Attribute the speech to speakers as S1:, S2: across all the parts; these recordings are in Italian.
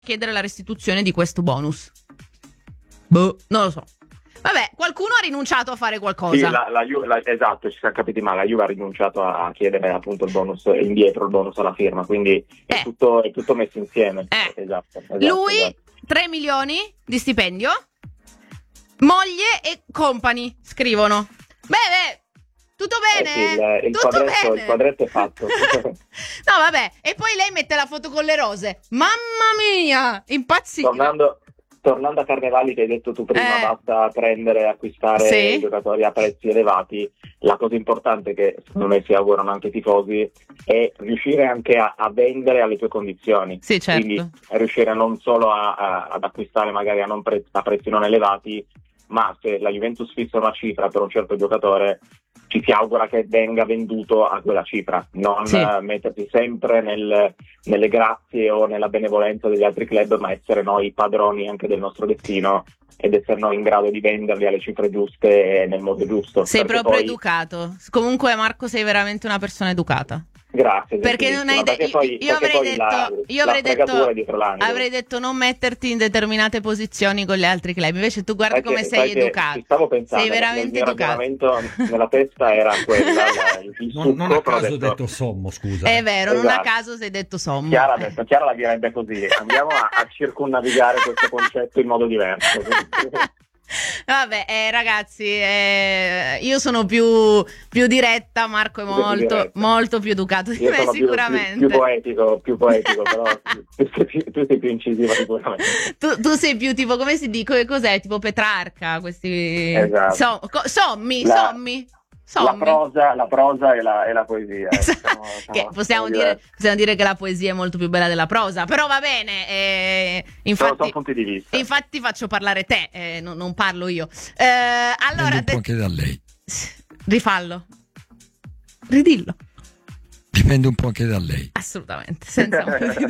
S1: chiedere la restituzione di questo bonus. Non lo so. Vabbè, qualcuno ha rinunciato a fare qualcosa.
S2: Sì, esatto, ci siamo capiti male. La Juve ha rinunciato a chiedere appunto il bonus indietro, il bonus alla firma, quindi è tutto messo insieme. Esatto,
S1: lui,
S2: esatto.
S1: 3 milioni di stipendio, moglie e company scrivono. Beh, tutto bene?
S2: Sì, il quadretto è fatto.
S1: No, vabbè, e poi lei mette la foto con le rose. Mamma mia, impazzita.
S2: Tornando a Carnevali, che hai detto tu prima, basta prendere e acquistare giocatori a prezzi elevati. La cosa importante che secondo me si augurano anche i tifosi è riuscire anche a vendere alle tue condizioni.
S1: Sì, certo.
S2: Quindi riuscire non solo ad acquistare magari a prezzi non elevati, ma se la Juventus fissa una cifra per un certo giocatore, ci si augura che venga venduto a quella cifra, non mettersi sempre nelle grazie o nella benevolenza degli altri club, ma essere noi padroni anche del nostro destino ed essere noi in grado di venderli alle cifre giuste e nel modo giusto.
S1: Sei proprio educato. Comunque, Marco, sei veramente una persona educata.
S2: Grazie.
S1: Perché non hai io avrei detto non metterti in determinate posizioni con gli altri club. Invece tu guarda come sei educato.
S2: Ci stavo pensando,
S1: sei veramente
S2: il mio ragionamento nella testa era quella, il succo,
S3: non a caso ho detto sommo, scusa.
S1: È vero, non a caso sei detto sommo.
S2: Chiara la direbbe così. Andiamo a circonnavigare questo concetto in modo diverso.
S1: Vabbè, ragazzi, io sono più diretta, Marco è molto più educato di me, sicuramente.
S2: Più poetico, però tu sei più incisiva sicuramente.
S1: Tu sei più tipo, come si dice, cos'è? Tipo Petrarca, questi...
S2: Esatto.
S1: Sommi.
S2: La prosa e la poesia.
S1: Possiamo dire che la poesia è molto più bella della prosa, però va bene. Infatti,
S2: sono punti di vista.
S1: Infatti faccio parlare te, non parlo io.
S3: Allora, un po' anche da lei.
S1: Rifallo. Ridillo.
S3: Dipende un po' anche da lei.
S1: Assolutamente, senza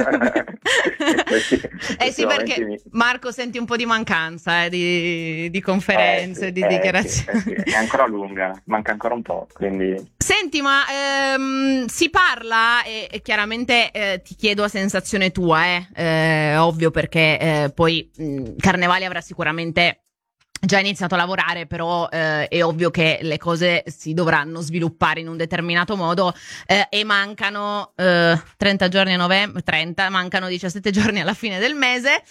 S1: sì, perché Marco senti un po' di mancanza di conferenze, di dichiarazioni.
S2: Sì. È ancora lunga, manca ancora un po', quindi...
S1: Senti, ma si parla, e chiaramente ti chiedo a sensazione tua, ovvio, perché poi Carnevali avrà sicuramente già iniziato a lavorare, però è ovvio che le cose si dovranno sviluppare in un determinato modo e mancano 30 giorni a novembre, mancano 17 giorni alla fine del mese.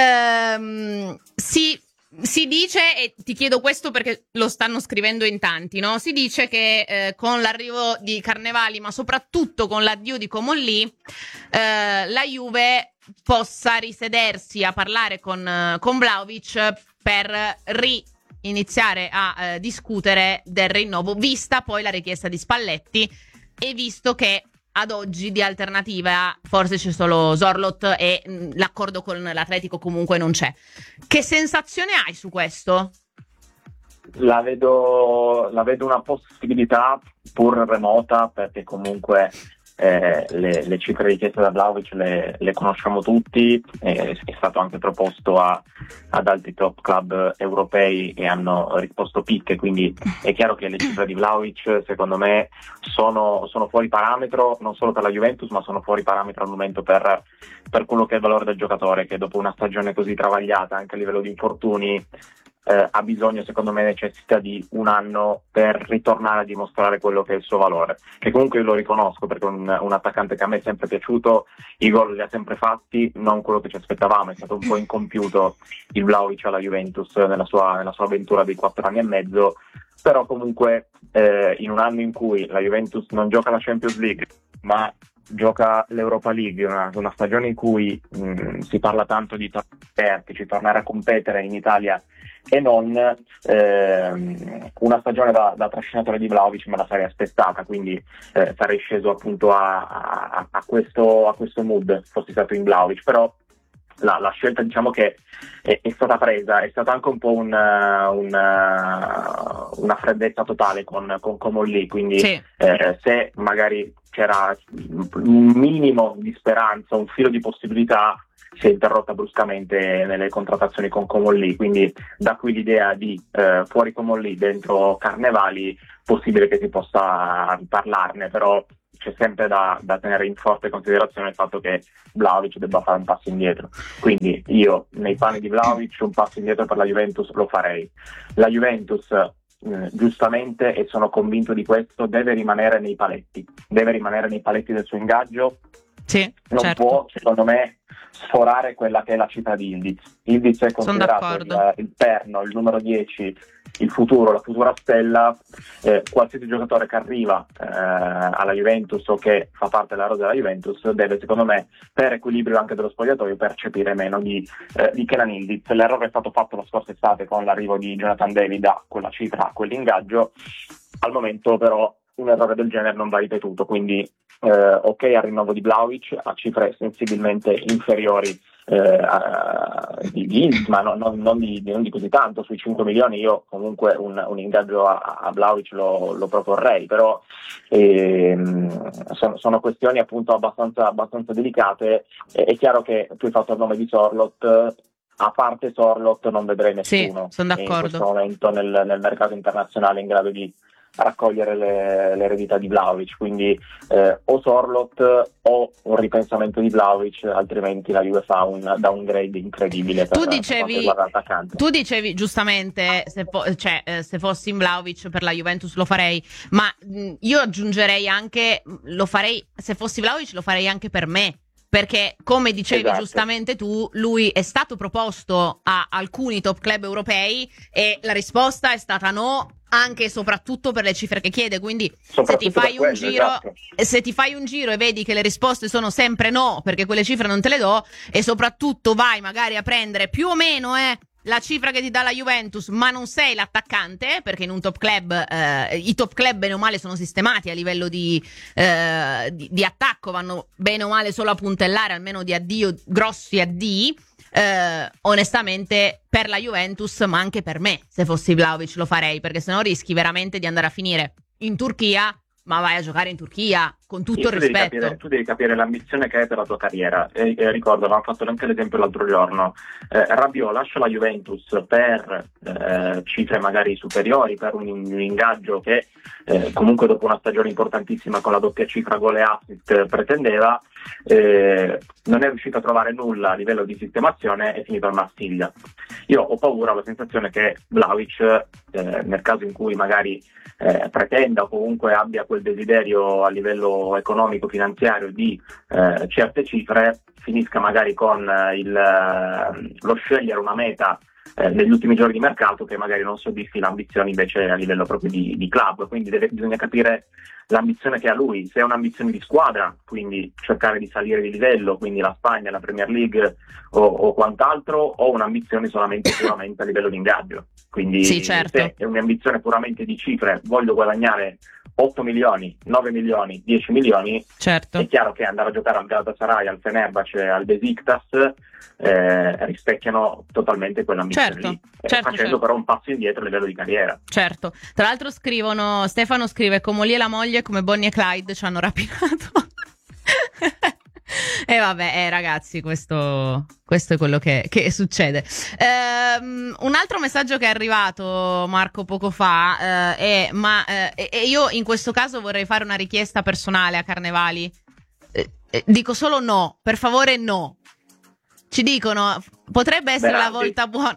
S1: Si dice, e ti chiedo questo perché lo stanno scrivendo in tanti, no? Si dice che con l'arrivo di Carnevali, ma soprattutto con l'addio di Comolli, la Juve possa risedersi a parlare con Vlahovic per iniziare a discutere del rinnovo, vista poi la richiesta di Spalletti e visto che ad oggi di alternativa forse c'è solo Zorlot e l'accordo con l'Atletico comunque non c'è. Che sensazione hai su questo?
S2: La vedo una possibilità pur remota, perché comunque le cifre richieste da Vlahovic le conosciamo tutti, è stato anche proposto ad altri top club europei e hanno risposto picche, quindi è chiaro che le cifre di Vlahovic secondo me sono fuori parametro, non solo per la Juventus, ma sono fuori parametro al momento per quello che è il valore del giocatore, che dopo una stagione così travagliata anche a livello di infortuni ha bisogno, secondo me necessita di un anno per ritornare a dimostrare quello che è il suo valore, che comunque io lo riconosco, perché è un attaccante che a me è sempre piaciuto, i gol li ha sempre fatti, non quello che ci aspettavamo, è stato un po' incompiuto il Vlahovic alla Juventus nella sua avventura di 4 anni e mezzo, però comunque in un anno in cui la Juventus non gioca la Champions League ma gioca l'Europa League, una stagione in cui si parla tanto di tornare a competere in Italia e non, una stagione da trascinatore di Vlahovic me la sarei aspettata, quindi sarei sceso appunto a questo mood, fossi stato in Vlahovic, però la scelta, diciamo, che è stata presa, è stata anche un po' una freddezza totale con Comolli, quindi sì. Se magari c'era un minimo di speranza, un filo di possibilità, si è interrotta bruscamente nelle contrattazioni con Comolli, quindi da qui l'idea di fuori Comolli, dentro Carnevali, possibile che si possa parlarne, però c'è sempre da tenere in forte considerazione il fatto che Vlahovic debba fare un passo indietro, quindi io nei panni di Vlahovic un passo indietro per la Juventus lo farei. La Juventus giustamente, e sono convinto di questo, deve rimanere nei paletti del suo ingaggio.
S1: Sì,
S2: non
S1: certo.
S2: può, secondo me, sforare quella che è la cifra di Ildiz. Ildiz è considerato il perno, il numero 10, il futuro, la futura stella. Qualsiasi giocatore che arriva alla Juventus o che fa parte della rosa della Juventus deve, secondo me, per equilibrio anche dello spogliatoio, percepire meno di Kenan Ildiz. L'errore è stato fatto la scorsa estate con l'arrivo di Jonathan David a quella cifra, a quell'ingaggio. Al momento però un errore del genere non va ripetuto, quindi ok al rinnovo di Vlahovic a cifre sensibilmente inferiori di Ildiz, ma non di così tanto. Sui 5 milioni io comunque un ingaggio a Vlahovic lo proporrei, però sono questioni appunto abbastanza delicate. È chiaro che tu hai fatto il nome di Sorloth. A parte Sorloth non vedrei nessuno
S1: sono d'accordo.
S2: In questo momento nel mercato internazionale in grado di raccogliere l'eredità di Vlahovic, quindi o Sorloth o un ripensamento di Vlahovic, altrimenti la Juve fa un downgrade incredibile per quanto riguarda l'attaccante.
S1: Tu dicevi giustamente se fossi in Vlahovic per la Juventus lo farei, ma io aggiungerei anche se fossi Vlahovic lo farei anche per me. Perché, come dicevi giustamente tu, lui è stato proposto a alcuni top club europei e la risposta è stata no, anche e soprattutto per le cifre che chiede. Quindi se ti fai un giro e vedi che le risposte sono sempre no, perché quelle cifre non te le do, e soprattutto vai magari a prendere più o meno la cifra che ti dà la Juventus, ma non sei l'attaccante, perché in un top club i top club bene o male sono sistemati a livello di attacco, vanno bene o male solo a puntellare, almeno di addio, grossi addii. Onestamente per la Juventus, ma anche per me, se fossi Vlahovic lo farei, perché sennò rischi veramente di andare a finire in Turchia. Ma vai a giocare in Turchia, con tutto il rispetto.
S2: Tu devi capire l'ambizione che hai per la tua carriera. Ricordo, avevamo fatto anche l'esempio l'altro giorno. Rabiot lascia la Juventus per cifre magari superiori, per un ingaggio che comunque dopo una stagione importantissima con la doppia cifra gol e assist pretendeva. Non è riuscito a trovare nulla a livello di sistemazione, è finito al Marsiglia. Io ho paura, ho la sensazione che Vlahovic, nel caso in cui magari pretenda o comunque abbia quel desiderio a livello economico finanziario di certe cifre, finisca magari con lo scegliere una meta negli ultimi giorni di mercato che magari non soddisfi l'ambizione invece a livello proprio di club. Quindi bisogna capire l'ambizione che ha lui, se è un'ambizione di squadra, quindi cercare di salire di livello, quindi la Spagna, la Premier League o quant'altro, o un'ambizione solamente puramente a livello di ingaggio. Quindi
S1: sì, certo.
S2: Se è un'ambizione puramente di cifre, voglio guadagnare 8 milioni, 9 milioni, 10 milioni,
S1: certo.
S2: È chiaro che andare a giocare al Galatasaray, al Fenerbahce, al Besiktas rispecchiano totalmente quell'ambizione lì, facendo però un passo indietro a livello di carriera.
S1: Certo. Tra l'altro Stefano scrive: Comolli e la moglie come Bonnie e Clyde ci hanno rapinato. E vabbè, ragazzi, questo è quello che succede. Un altro messaggio che è arrivato, Marco, poco fa, io in questo caso vorrei fare una richiesta personale a Carnevali. Dico solo no, per favore no. Ci dicono, potrebbe essere la volta buona.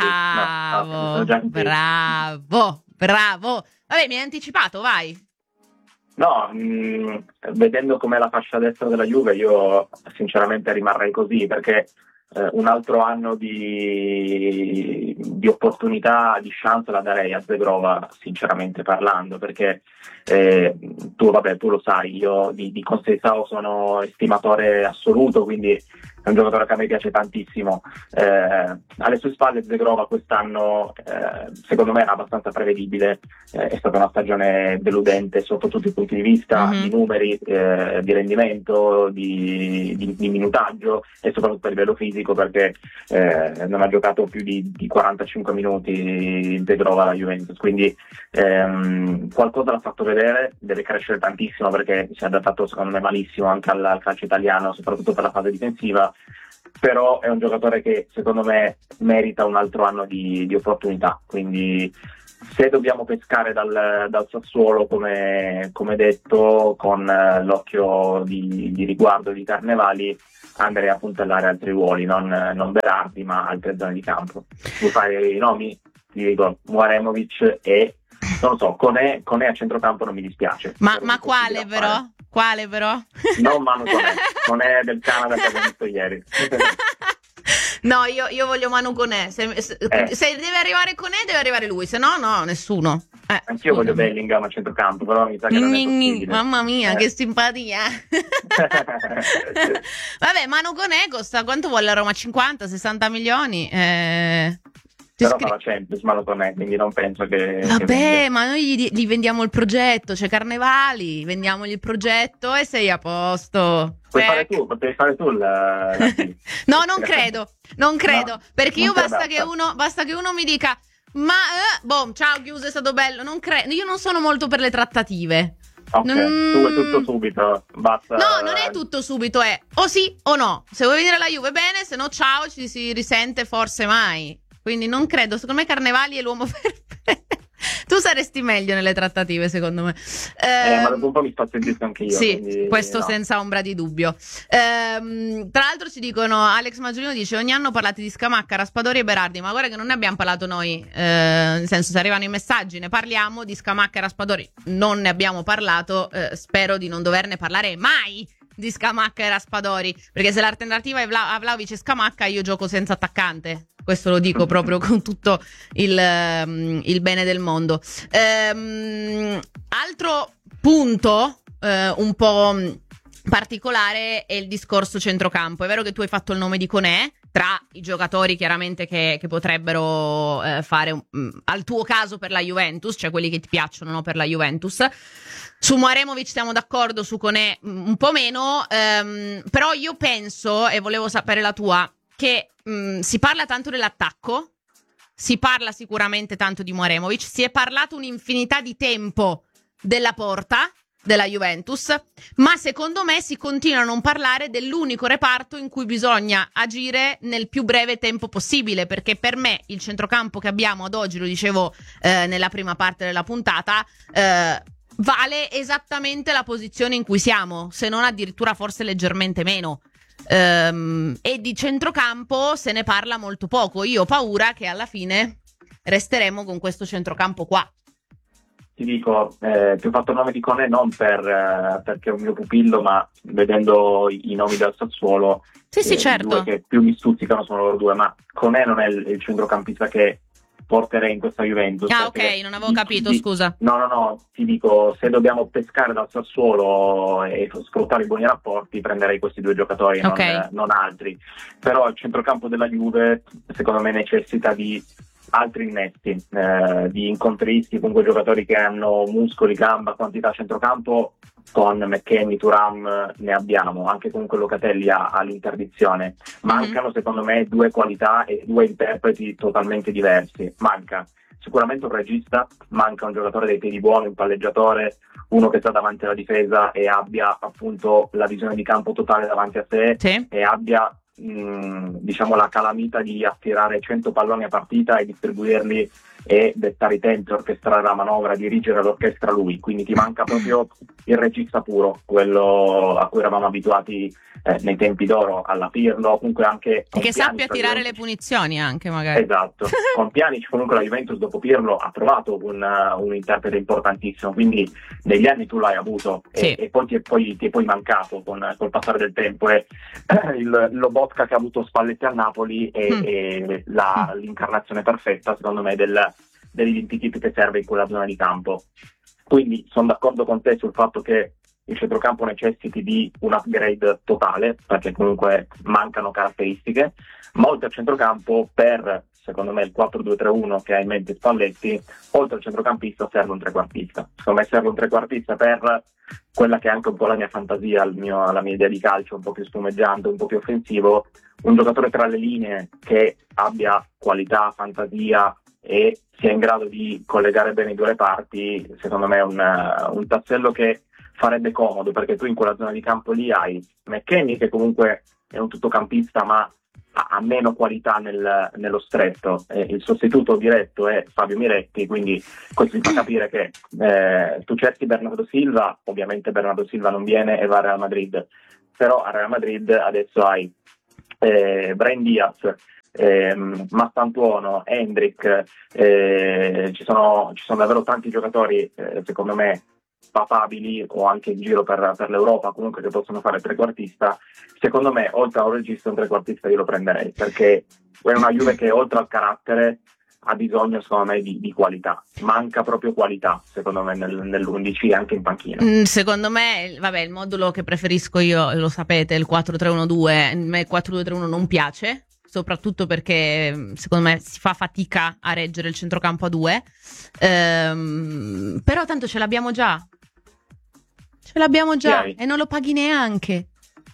S1: Bravo. Vabbè, mi hai anticipato, vai.
S2: No, vedendo com'è la fascia destra della Juve, io sinceramente rimarrei così, perché un altro anno di opportunità, di chance la darei a Zegrova, sinceramente parlando, perché tu lo sai, io di Conceição sono estimatore assoluto, quindi è un giocatore che a me piace tantissimo. Alle sue spalle Zegrova quest'anno secondo me era abbastanza prevedibile, è stata una stagione deludente sotto tutti i punti di vista, di numeri, di rendimento, di minutaggio e soprattutto a livello fisico, perché non ha giocato più di 45 minuti Zegrova alla Juventus, quindi qualcosa l'ha fatto vedere, deve crescere tantissimo perché si è adattato secondo me malissimo anche al calcio italiano, soprattutto per la fase difensiva. Però è un giocatore che secondo me merita un altro anno di opportunità, quindi se dobbiamo pescare dal Sassuolo, come detto, con l'occhio di riguardo di Carnevali, andrei a puntellare altri ruoli, non Berardi, ma altre zone di campo. Tu fai i nomi, ti dico Mouaremovic e non lo so, Koné a centrocampo non mi dispiace.
S1: Ma quale però? Quale però?
S2: Non Manu Koné del Canada che abbiamo visto ieri.
S1: No, io voglio Manu Koné. Se deve arrivare Koné, deve arrivare lui, se no, no, nessuno.
S2: Anch'io voglio Bellingham a centrocampo, però mi sa che non è possibile.
S1: Mamma mia, che simpatia. Vabbè, Manu Koné costa quanto vuole la Roma? 50-60 milioni?
S2: Però fa la Champions, Manu Koné, quindi non penso che...
S1: Vabbè, ma noi gli vendiamo il progetto, c'è Carnevali, vendiamogli il progetto e sei a posto.
S2: Potevi fare tu
S1: No, non credo, perché io basta che uno mi dica ciao, chiuso, è stato bello, non credo, io non sono molto per le trattative.
S2: Ok, tu è tutto subito, basta.
S1: No, non è tutto subito, è o sì o no. Se vuoi venire alla Juve bene, se no ciao, ci si risente forse mai. Quindi non credo, secondo me Carnevali è l'uomo perfetto. Tu saresti meglio nelle trattative, secondo me.
S2: Ma dopo un po' mi spazio anche io.
S1: Sì,
S2: quindi,
S1: questo
S2: no.
S1: Senza ombra di dubbio. Tra l'altro ci dicono, Alex Maggiolino dice, ogni anno parlate di Scamacca, Raspadori e Berardi, ma guarda che non ne abbiamo parlato noi, nel senso, se arrivano i messaggi ne parliamo, di Scamacca e Raspadori non ne abbiamo parlato, spero di non doverne parlare mai di Scamacca e Raspadori, perché se l'alternativa è Vlahovic e Scamacca, io gioco senza attaccante. Questo lo dico proprio con tutto il bene del mondo. Altro punto un po' particolare è il discorso centrocampo. È vero che tu hai fatto il nome di Koné tra i giocatori chiaramente che potrebbero fare al tuo caso per la Juventus, cioè quelli che ti piacciono, no, per la Juventus. Su Mouaremovic siamo d'accordo, su Koné un po' meno, però io penso, e volevo sapere la tua, che si parla tanto dell'attacco, si parla sicuramente tanto di Mouaremovic, si è parlato un'infinità di tempo della porta della Juventus, ma secondo me si continua a non parlare dell'unico reparto in cui bisogna agire nel più breve tempo possibile, perché per me il centrocampo che abbiamo ad oggi, lo dicevo nella prima parte della puntata, vale esattamente la posizione in cui siamo, se non addirittura forse leggermente meno. E di centrocampo se ne parla molto poco. Io ho paura che alla fine resteremo con questo centrocampo qua.
S2: Ti dico, ti ho fatto il nome di Koné non perché è un mio pupillo, ma vedendo i nomi del Sassuolo,
S1: sì, certo.
S2: I due che più mi stuzzicano sono loro due, ma Koné non è il centrocampista che porterei in questa Juventus.
S1: Ah, ok, non avevo capito, scusa.
S2: No, ti dico, se dobbiamo pescare dal Sassuolo e sfruttare i buoni rapporti, prenderei questi due giocatori,
S1: okay,
S2: non altri. Però il centrocampo della Juve, secondo me, necessita di altri innesti, di incontristi, comunque giocatori che hanno muscoli, gamba, quantità a centrocampo. Con McKennie, Thuram ne abbiamo, anche comunque Locatelli ha l'interdizione. Mancano secondo me due qualità e due interpreti totalmente diversi. Manca sicuramente un regista, manca un giocatore dei piedi buoni, un palleggiatore, uno che sta davanti alla difesa e abbia appunto la visione di campo totale davanti a sé,
S1: sì,
S2: e abbia diciamo la calamita di attirare 100 palloni a partita e distribuirli e dettare i tempi, orchestrare la manovra, dirigere l'orchestra lui. Quindi ti manca proprio il regista puro, quello a cui eravamo abituati nei tempi d'oro, alla Pirlo, comunque anche
S1: e che sappia tirare le punizioni anche magari.
S2: Esatto, con Pjanic comunque la Juventus dopo Pirlo ha trovato un interprete importantissimo, quindi negli anni tu l'hai avuto,
S1: sì,
S2: e poi ti è poi mancato col passare del tempo, e Lobotka che ha avuto Spalletti al Napoli e l'incarnazione perfetta secondo me dell'identikit che serve in quella zona di campo. Quindi sono d'accordo con te sul fatto che il centrocampo necessiti di un upgrade totale, perché comunque mancano caratteristiche, ma oltre al centrocampo, per secondo me il 4-2-3-1 che ha in mente Spalletti, oltre al centrocampista serve un trequartista. Secondo me serve un trequartista per quella che è anche un po' la mia fantasia, la mia idea di calcio un po' più spumeggiante, un po' più offensivo, un giocatore tra le linee che abbia qualità, fantasia e sia in grado di collegare bene i due reparti. Secondo me è un tassello che farebbe comodo, perché tu in quella zona di campo lì hai McKennie che comunque è un tuttocampista, ma ha meno qualità nello stretto. Il sostituto diretto è Fabio Miretti, quindi questo ti fa capire che tu cerchi Bernardo Silva, ovviamente Bernardo Silva non viene e va a Real Madrid, però a Real Madrid adesso hai Brahim Diaz, Massantuono, Hendrick, ci sono davvero tanti giocatori secondo me papabili, o anche in giro per l'Europa comunque, che possono fare trequartista. Secondo me oltre a un regista un trequartista io lo prenderei, perché è una Juve che oltre al carattere ha bisogno secondo me di qualità, manca proprio qualità secondo me nell'11 e anche in panchina.
S1: Secondo me, vabbè, il modulo che preferisco io, lo sapete, il 4-3-1-2, a me il 4-2-3-1 non piace, soprattutto perché secondo me si fa fatica a reggere il centrocampo a 2, però tanto ce l'abbiamo già e non lo paghi neanche.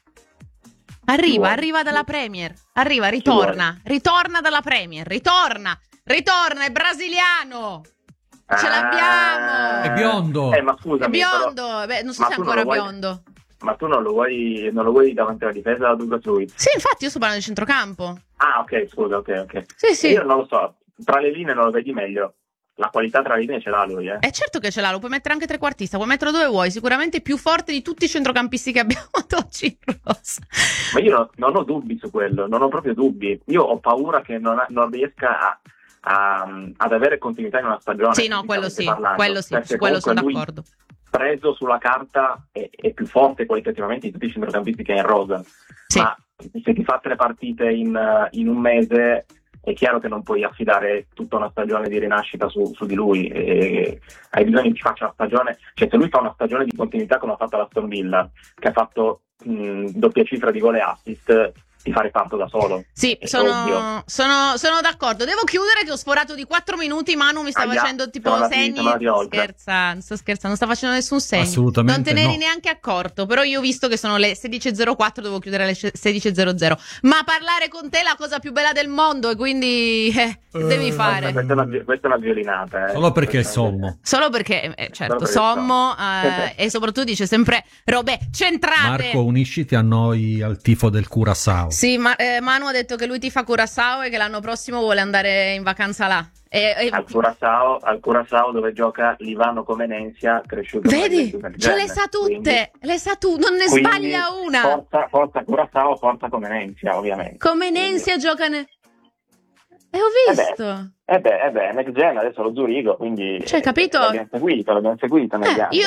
S1: Arriva dalla Premier, ritorna dalla Premier, ritorna, è brasiliano, ce l'abbiamo.
S3: È biondo.
S2: Ma scusami,
S1: è biondo, beh, non so se è ancora biondo.
S2: Ma tu non lo vuoi davanti alla difesa da Douglas Luiz?
S1: Sì, infatti io sto parlando di centrocampo.
S2: Ah, ok, scusa, ok.
S1: Sì.
S2: Io non lo so, tra le linee non lo vedi meglio. La qualità tra le linee ce l'ha lui,
S1: È certo che ce l'ha, lo puoi mettere anche trequartista, puoi metterlo dove vuoi, sicuramente più forte di tutti i centrocampisti che abbiamo ad oggi in rosa.
S2: Ma io non ho dubbi su quello, non ho proprio dubbi. Io ho paura che non riesca ad avere continuità in una stagione.
S1: Sì, no, quello sì, su quello sono d'accordo.
S2: Preso sulla carta è più forte qualitativamente di tutti i centrocampisti che è in rosa.
S1: Sì.
S2: Ma se ti fa 3 partite in un mese, è chiaro che non puoi affidare tutta una stagione di rinascita su di lui, e hai bisogno che faccia una stagione, cioè se lui fa una stagione di continuità come ha fatto l'Aston Villa, che ha fatto doppia cifra di gol e assist, ti fa riparto da solo.
S1: Sì, sono d'accordo. Devo chiudere che ho sforato di 4 minuti. Manu mi sta facendo tipo segni. Sto scherzando, non sta facendo nessun segno.
S3: Assolutamente
S1: non te ne eri
S3: no.
S1: neanche accorto. Però io ho visto che sono le 16.04, devo chiudere alle 16.00. Ma parlare con te è la cosa più bella del mondo, e quindi devi fare.
S2: Questa è una violinata.
S3: Solo perché è sommo.
S1: Solo perché, certo, sommo, e soprattutto dice sempre robe centrate.
S3: Marco, unisciti a noi al tifo del Curaçao.
S1: Sì, ma Manu ha detto che lui tifa Curaçao e che l'anno prossimo vuole andare in vacanza là.
S2: Al Curaçao dove gioca Livano Comenensia, cresciuto.
S1: Vedi? Ce le sa tutte, non ne sbaglia una.
S2: Forza Curaçao, forza Comenensia, ovviamente.
S1: Comenensia gioca e ho visto.
S2: Next Gen adesso lo Zurigo, quindi
S1: cioè, capito?
S2: L'abbiamo seguito negli anni.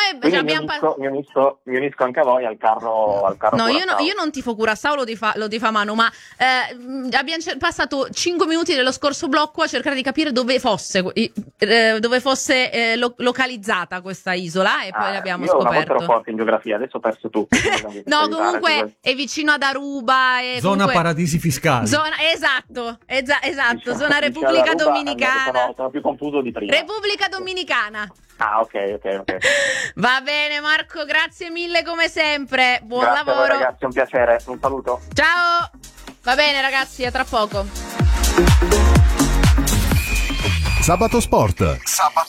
S2: Mi unisco anche a voi al carro.
S1: No, io non tifo Curaçao, lo tifa Manu, ma abbiamo passato 5 minuti dello scorso blocco a cercare di capire dove fosse localizzata questa isola, e poi l'abbiamo scoperto.
S2: Io una volta ero forte in geografia, adesso ho perso tutto.
S1: No, comunque è vicino ad Aruba,
S3: zona paradisi fiscali.
S1: Esatto, zona Repubblica Dominicana.
S2: Sono più confuso di prima.
S1: Repubblica Dominicana.
S2: Ah, ok.
S1: Va bene, Marco, grazie mille come sempre. Buon
S2: grazie
S1: lavoro.
S2: Ragazzi, un piacere. Un saluto.
S1: Ciao. Va bene, ragazzi, a tra poco.
S4: Sabato Sport.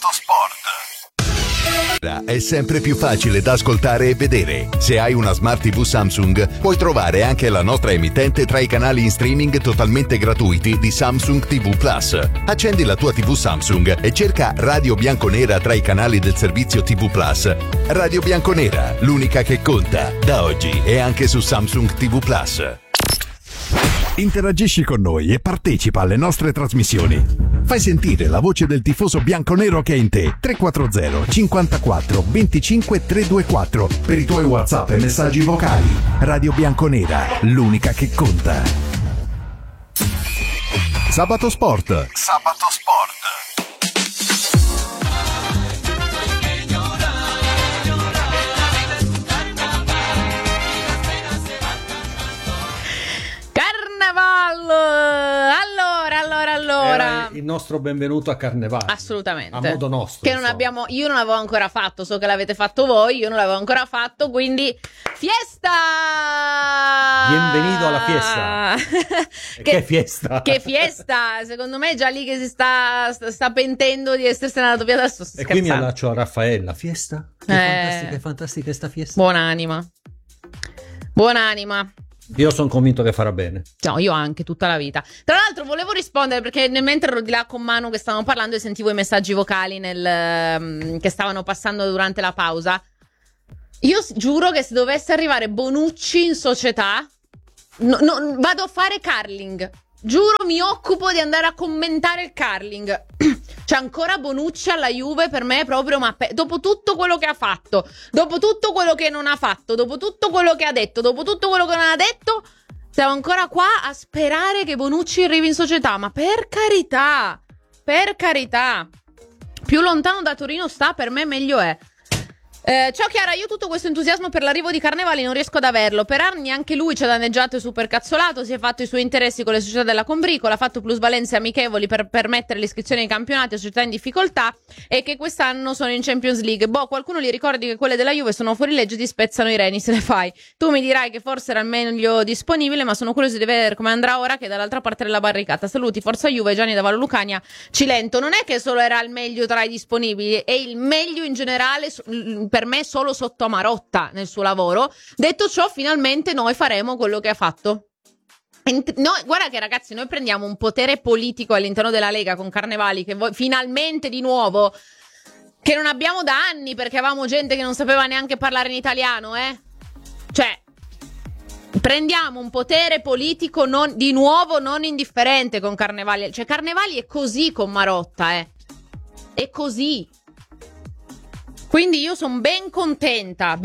S4: È sempre più facile da ascoltare e vedere. Se hai una Smart TV Samsung, puoi trovare anche la nostra emittente tra i canali in streaming totalmente gratuiti di Samsung TV Plus. Accendi la tua TV Samsung e cerca Radio Bianconera tra i canali del servizio TV Plus. Radio Bianconera, l'unica che conta. Da oggi è anche su Samsung TV Plus. Interagisci con noi e partecipa alle nostre trasmissioni. Fai sentire la voce del tifoso bianconero che è in te. 340 54 25 324 per i tuoi WhatsApp e messaggi vocali. Radio Bianconera, l'unica che conta. Sabato Sport.
S1: Allora,
S3: il nostro benvenuto a Carnevale.
S1: Assolutamente.
S3: A modo nostro.
S1: Che io non l'avevo ancora fatto, so che l'avete fatto voi, io non l'avevo ancora fatto, quindi fiesta!
S3: Bienvenido alla fiesta. Che fiesta?
S1: Che fiesta! Secondo me è già lì che si sta pentendo di essersene andato via adesso.
S3: E qui mi allaccio a Raffaella. Fiesta? Che fantastica sta fiesta.
S1: Buonanima.
S3: Io sono convinto che farà bene.
S1: No, io anche, tutta la vita. Tra l'altro volevo rispondere perché mentre ero di là con Manu che stavamo parlando e sentivo i messaggi vocali che stavano passando durante la pausa. Io giuro che se dovesse arrivare Bonucci in società, vado a fare curling. Giuro, mi occupo di andare a commentare il curling. C'è ancora Bonucci alla Juve, per me è proprio, ma dopo tutto quello che ha fatto, dopo tutto quello che non ha fatto, dopo tutto quello che ha detto, dopo tutto quello che non ha detto, siamo ancora qua a sperare che Bonucci arrivi in società. Ma per carità, più lontano da Torino sta, per me meglio è. Ciao Chiara, io tutto questo entusiasmo per l'arrivo di Carnevali non riesco ad averlo. Per anni anche lui ci ha danneggiato e super cazzolato. Si è fatto i suoi interessi con le società della combricola, ha fatto plusvalenze amichevoli per permettere l'iscrizione ai campionati a società in difficoltà e che quest'anno sono in Champions League. Boh, qualcuno gli ricordi che quelle della Juve sono fuori legge e ti spezzano i reni se le fai. Tu mi dirai che forse era il meglio disponibile, ma sono curioso di vedere come andrà ora che è dall'altra parte della barricata. Saluti, forza Juve, Gianni da Vallo Lucania, Cilento. Non è che solo era il meglio tra i disponibili, è il meglio in generale per me solo sotto Marotta nel suo lavoro. Detto ciò, finalmente noi faremo quello che ha fatto. Guarda che ragazzi, noi prendiamo un potere politico all'interno della Lega con Carnevali che finalmente di nuovo, che non abbiamo da anni perché avevamo gente che non sapeva neanche parlare in italiano, cioè prendiamo un potere politico di nuovo non indifferente con Carnevali. Cioè Carnevali è così con Marotta, è così. Quindi io sono ben contenta.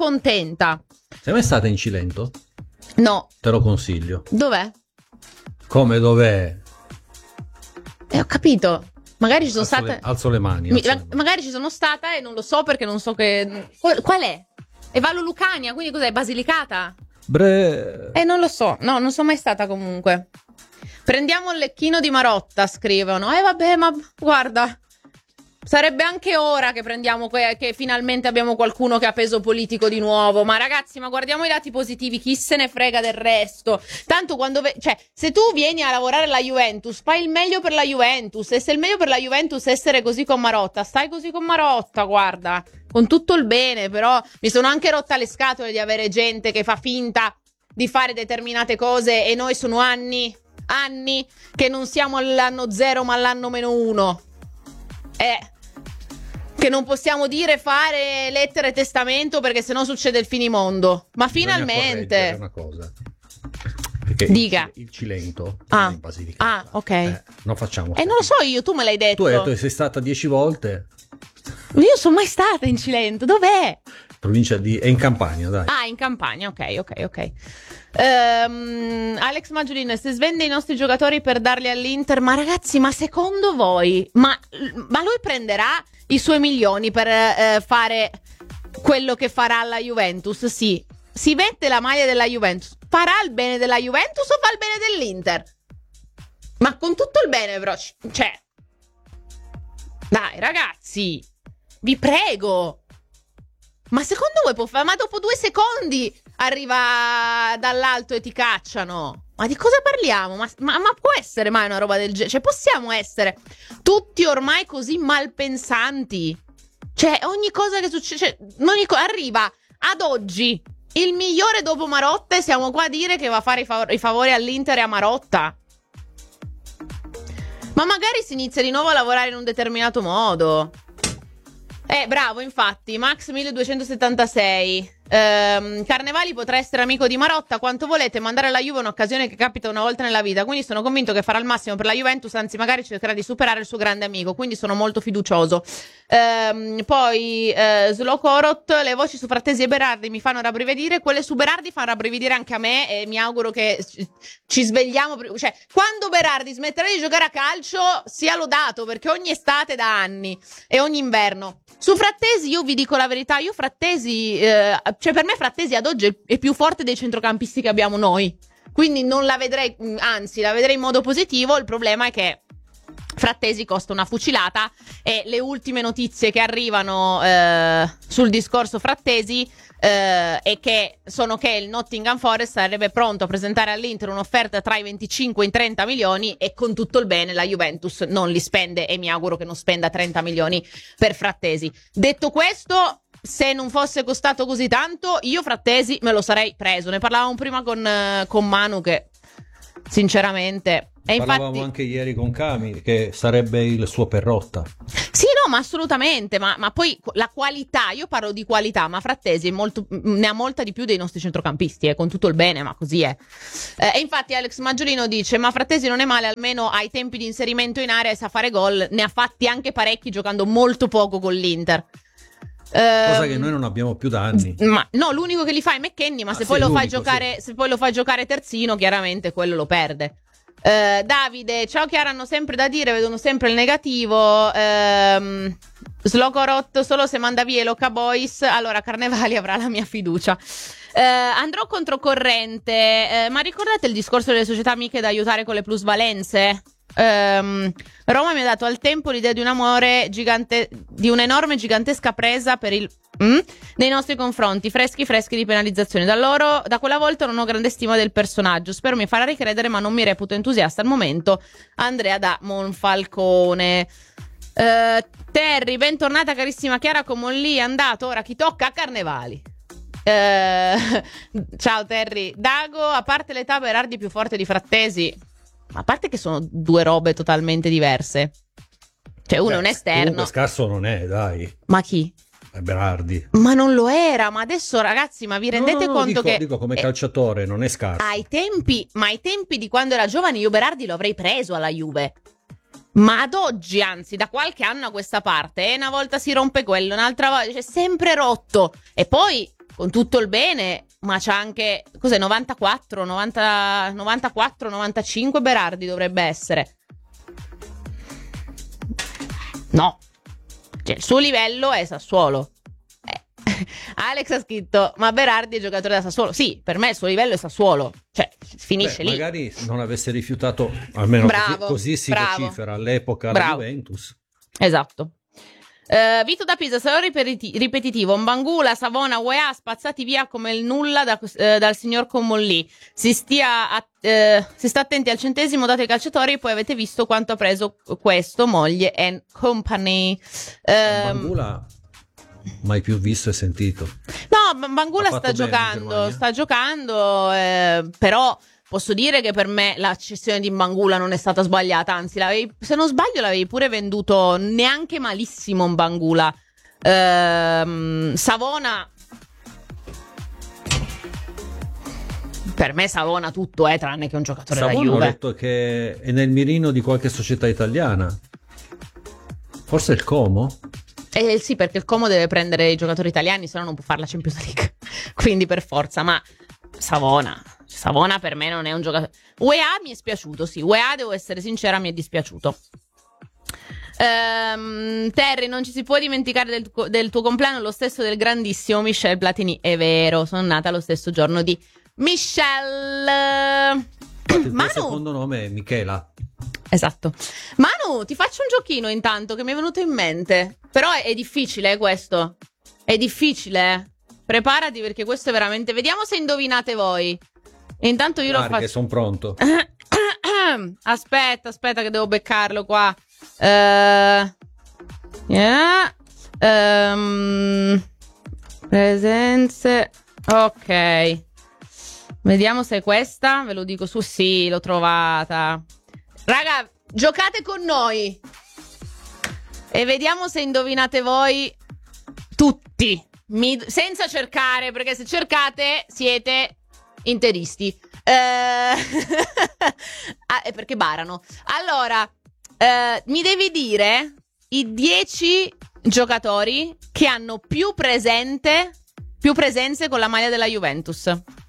S3: Sei mai stata in Cilento?
S1: No.
S3: Te lo consiglio.
S1: Dov'è?
S3: Come dov'è?
S1: Ho capito. Magari ci sono stata.
S3: Alzo le mani.
S1: Magari ci sono stata e non lo so perché non so che. Qual è? È Vallo Lucania, quindi cos'è? Basilicata? Non lo so. No, non sono mai stata comunque. Prendiamo il lecchino di Marotta, scrivono. Vabbè, ma guarda. Sarebbe anche ora che prendiamo che finalmente abbiamo qualcuno che ha peso politico di nuovo. Ma ragazzi, ma guardiamo i dati positivi, chi se ne frega del resto. Tanto cioè, se tu vieni a lavorare alla Juventus, fai il meglio per la Juventus. E se il meglio per la Juventus è essere così con Marotta, stai così con Marotta, guarda. Con tutto il bene, però mi sono anche rotta le scatole di avere gente che fa finta di fare determinate cose e noi sono anni che non siamo all'anno 0 ma all'anno -1. Che non possiamo fare lettere e testamento perché sennò succede il finimondo. Ma finalmente
S3: una cosa. Perché
S1: dica.
S3: Il Cilento non è in Basilicata.
S1: Ok.
S3: Non facciamo.
S1: Non lo so io, tu me l'hai detto.
S3: Tu hai detto che sei stata 10 volte.
S1: Io sono mai stata in Cilento, dov'è?
S3: Provincia è in Campania, dai.
S1: In Campania, ok. Alex Maggiolino, se svende i nostri giocatori per darli all'Inter, ma ragazzi, ma secondo voi, ma lui prenderà i suoi milioni per fare quello che farà alla Juventus? Sì, si mette la maglia della Juventus, farà il bene della Juventus o fa il bene dell'Inter? Ma con tutto il bene però, cioè, dai ragazzi, vi prego. Ma secondo voi può fare? Ma dopo 2 secondi arriva dall'alto e ti cacciano. Ma di cosa parliamo? Ma può essere mai una roba del genere? Cioè, possiamo essere tutti ormai così malpensanti? Cioè, ogni cosa che succede, arriva ad oggi il migliore dopo Marotta e siamo qua a dire che va a fare i favori all'Inter e a Marotta. Ma magari si inizia di nuovo a lavorare in un determinato modo. Bravo, infatti, Max 1276. Carnevali potrà essere amico di Marotta quanto volete, mandare alla Juve è un'occasione che capita una volta nella vita, quindi sono convinto che farà il massimo per la Juventus, anzi magari cercherà di superare il suo grande amico, quindi sono molto fiducioso. Poi Slokorot, le voci su Frattesi e Berardi mi fanno rabbrividire, quelle su Berardi fanno rabbrividire anche a me e mi auguro che ci svegliamo, cioè quando Berardi smetterà di giocare a calcio sia lodato, perché ogni estate da anni e ogni inverno. Su Frattesi io vi dico la verità, io Frattesi, cioè per me Frattesi ad oggi è più forte dei centrocampisti che abbiamo noi, quindi non la vedrei, anzi la vedrei in modo positivo. Il problema è che Frattesi costa una fucilata e le ultime notizie che arrivano sul discorso Frattesi e che sono che il Nottingham Forest sarebbe pronto a presentare all'Inter un'offerta tra i 25 e i 30 milioni e con tutto il bene la Juventus non li spende e mi auguro che non spenda 30 milioni per Frattesi. Detto questo, se non fosse costato così tanto, io Frattesi me lo sarei preso. Ne parlavamo prima con Manu, che sinceramente... E
S3: parlavamo
S1: infatti...
S3: anche ieri con Cami, che sarebbe il suo Perrotta.
S1: Sì, no, ma assolutamente, ma poi la qualità, io parlo di qualità, ma Frattesi ne ha molta di più dei nostri centrocampisti, con tutto il bene, ma così è. E infatti Alex Maggiolino dice, ma Frattesi non è male, almeno ai tempi di inserimento in area e sa fare gol, ne ha fatti anche parecchi giocando molto poco con l'Inter.
S3: Cosa che noi non abbiamo più da anni.
S1: Ma no, l'unico che li fa è McKennie, ma se poi lo fai giocare, se poi lo fai giocare terzino, chiaramente quello lo perde. Davide, ciao Chiara, hanno sempre da dire, vedono sempre il negativo. Slogorot, solo se manda via i Loca Boys, allora Carnevali avrà la mia fiducia. Andrò controcorrente, ma ricordate il discorso delle società amiche da aiutare con le plusvalenze? Roma mi ha dato al tempo l'idea di un amore gigante, di un'enorme gigantesca presa per il nei nostri confronti, freschi di penalizzazione. Da quella volta non ho grande stima del personaggio, spero mi farà ricredere, ma non mi reputo entusiasta al momento. Andrea da Monfalcone. Terry, bentornata carissima Chiara, come lì è andato, ora chi tocca a Carnevali. Ciao Terry. Dago, a parte l'età, Berardi è più forte di Frattesi, ma a parte che sono due robe totalmente diverse, cioè uno è un esterno.
S3: Comunque scarso non è, dai.
S1: Ma chi?
S3: Berardi.
S1: Ma non lo era, ma adesso ragazzi, ma vi rendete conto che
S3: dico come calciatore non è scarso.
S1: Ai tempi di quando era giovane io Berardi lo avrei preso alla Juve. Ma ad oggi, anzi, da qualche anno a questa parte, una volta si rompe quello, un'altra volta, c'è sempre rotto. E poi, con tutto il bene, ma c'ha anche, cos'è, 94, 95 Berardi dovrebbe essere. No. Cioè, il suo livello è Sassuolo. Alex ha scritto, ma Berardi è giocatore da Sassuolo. Sì, per me il suo livello è Sassuolo. Cioè, finisce lì.
S3: Magari non avesse rifiutato, almeno così si vocifera all'epoca la Juventus.
S1: Esatto. Vito da Pisa, sarò ripetitivo. Mbangula, Savona, UEA spazzati via come il nulla dal signor Commolli. Si sta attenti al centesimo dato ai calciatori, e poi avete visto quanto ha preso questo, moglie and company.
S3: Mbangula mai più visto e sentito.
S1: No, Mbangula sta giocando, però posso dire che per me la cessione di Mbangula non è stata sbagliata, anzi se non sbaglio l'avevi pure venduto neanche malissimo Mbangula. Savona, per me Savona tutto è tranne che un giocatore da Juve.
S3: Ho detto che è nel mirino di qualche società italiana, forse il Como.
S1: Sì, perché il Como deve prendere i giocatori italiani, se no non può fare la Champions League. Quindi per forza, ma Savona per me non è un giocatore. UEA mi è spiaciuto, sì. UEA, devo essere sincera, mi è dispiaciuto. Terry, non ci si può dimenticare del tuo compleanno, lo stesso del grandissimo Michel Platini. È vero, sono nata lo stesso giorno di Michel.
S3: Il tuo secondo nome è Michela.
S1: Esatto. Manu, ti faccio un giochino intanto che mi è venuto in mente. Però è difficile questo. È difficile. Preparati, perché questo è veramente... Vediamo se indovinate voi. E intanto io lo faccio.
S3: Che sono pronto.
S1: Aspetta che devo beccarlo qua. Presenze. Ok. Vediamo se è questa. Ve lo dico su. Sì, l'ho trovata. Raga, giocate con noi e vediamo se indovinate voi tutti, senza cercare, perché se cercate siete interisti. Perché barano. Allora, mi devi dire i 10 giocatori che hanno più presenze con la maglia della Juventus.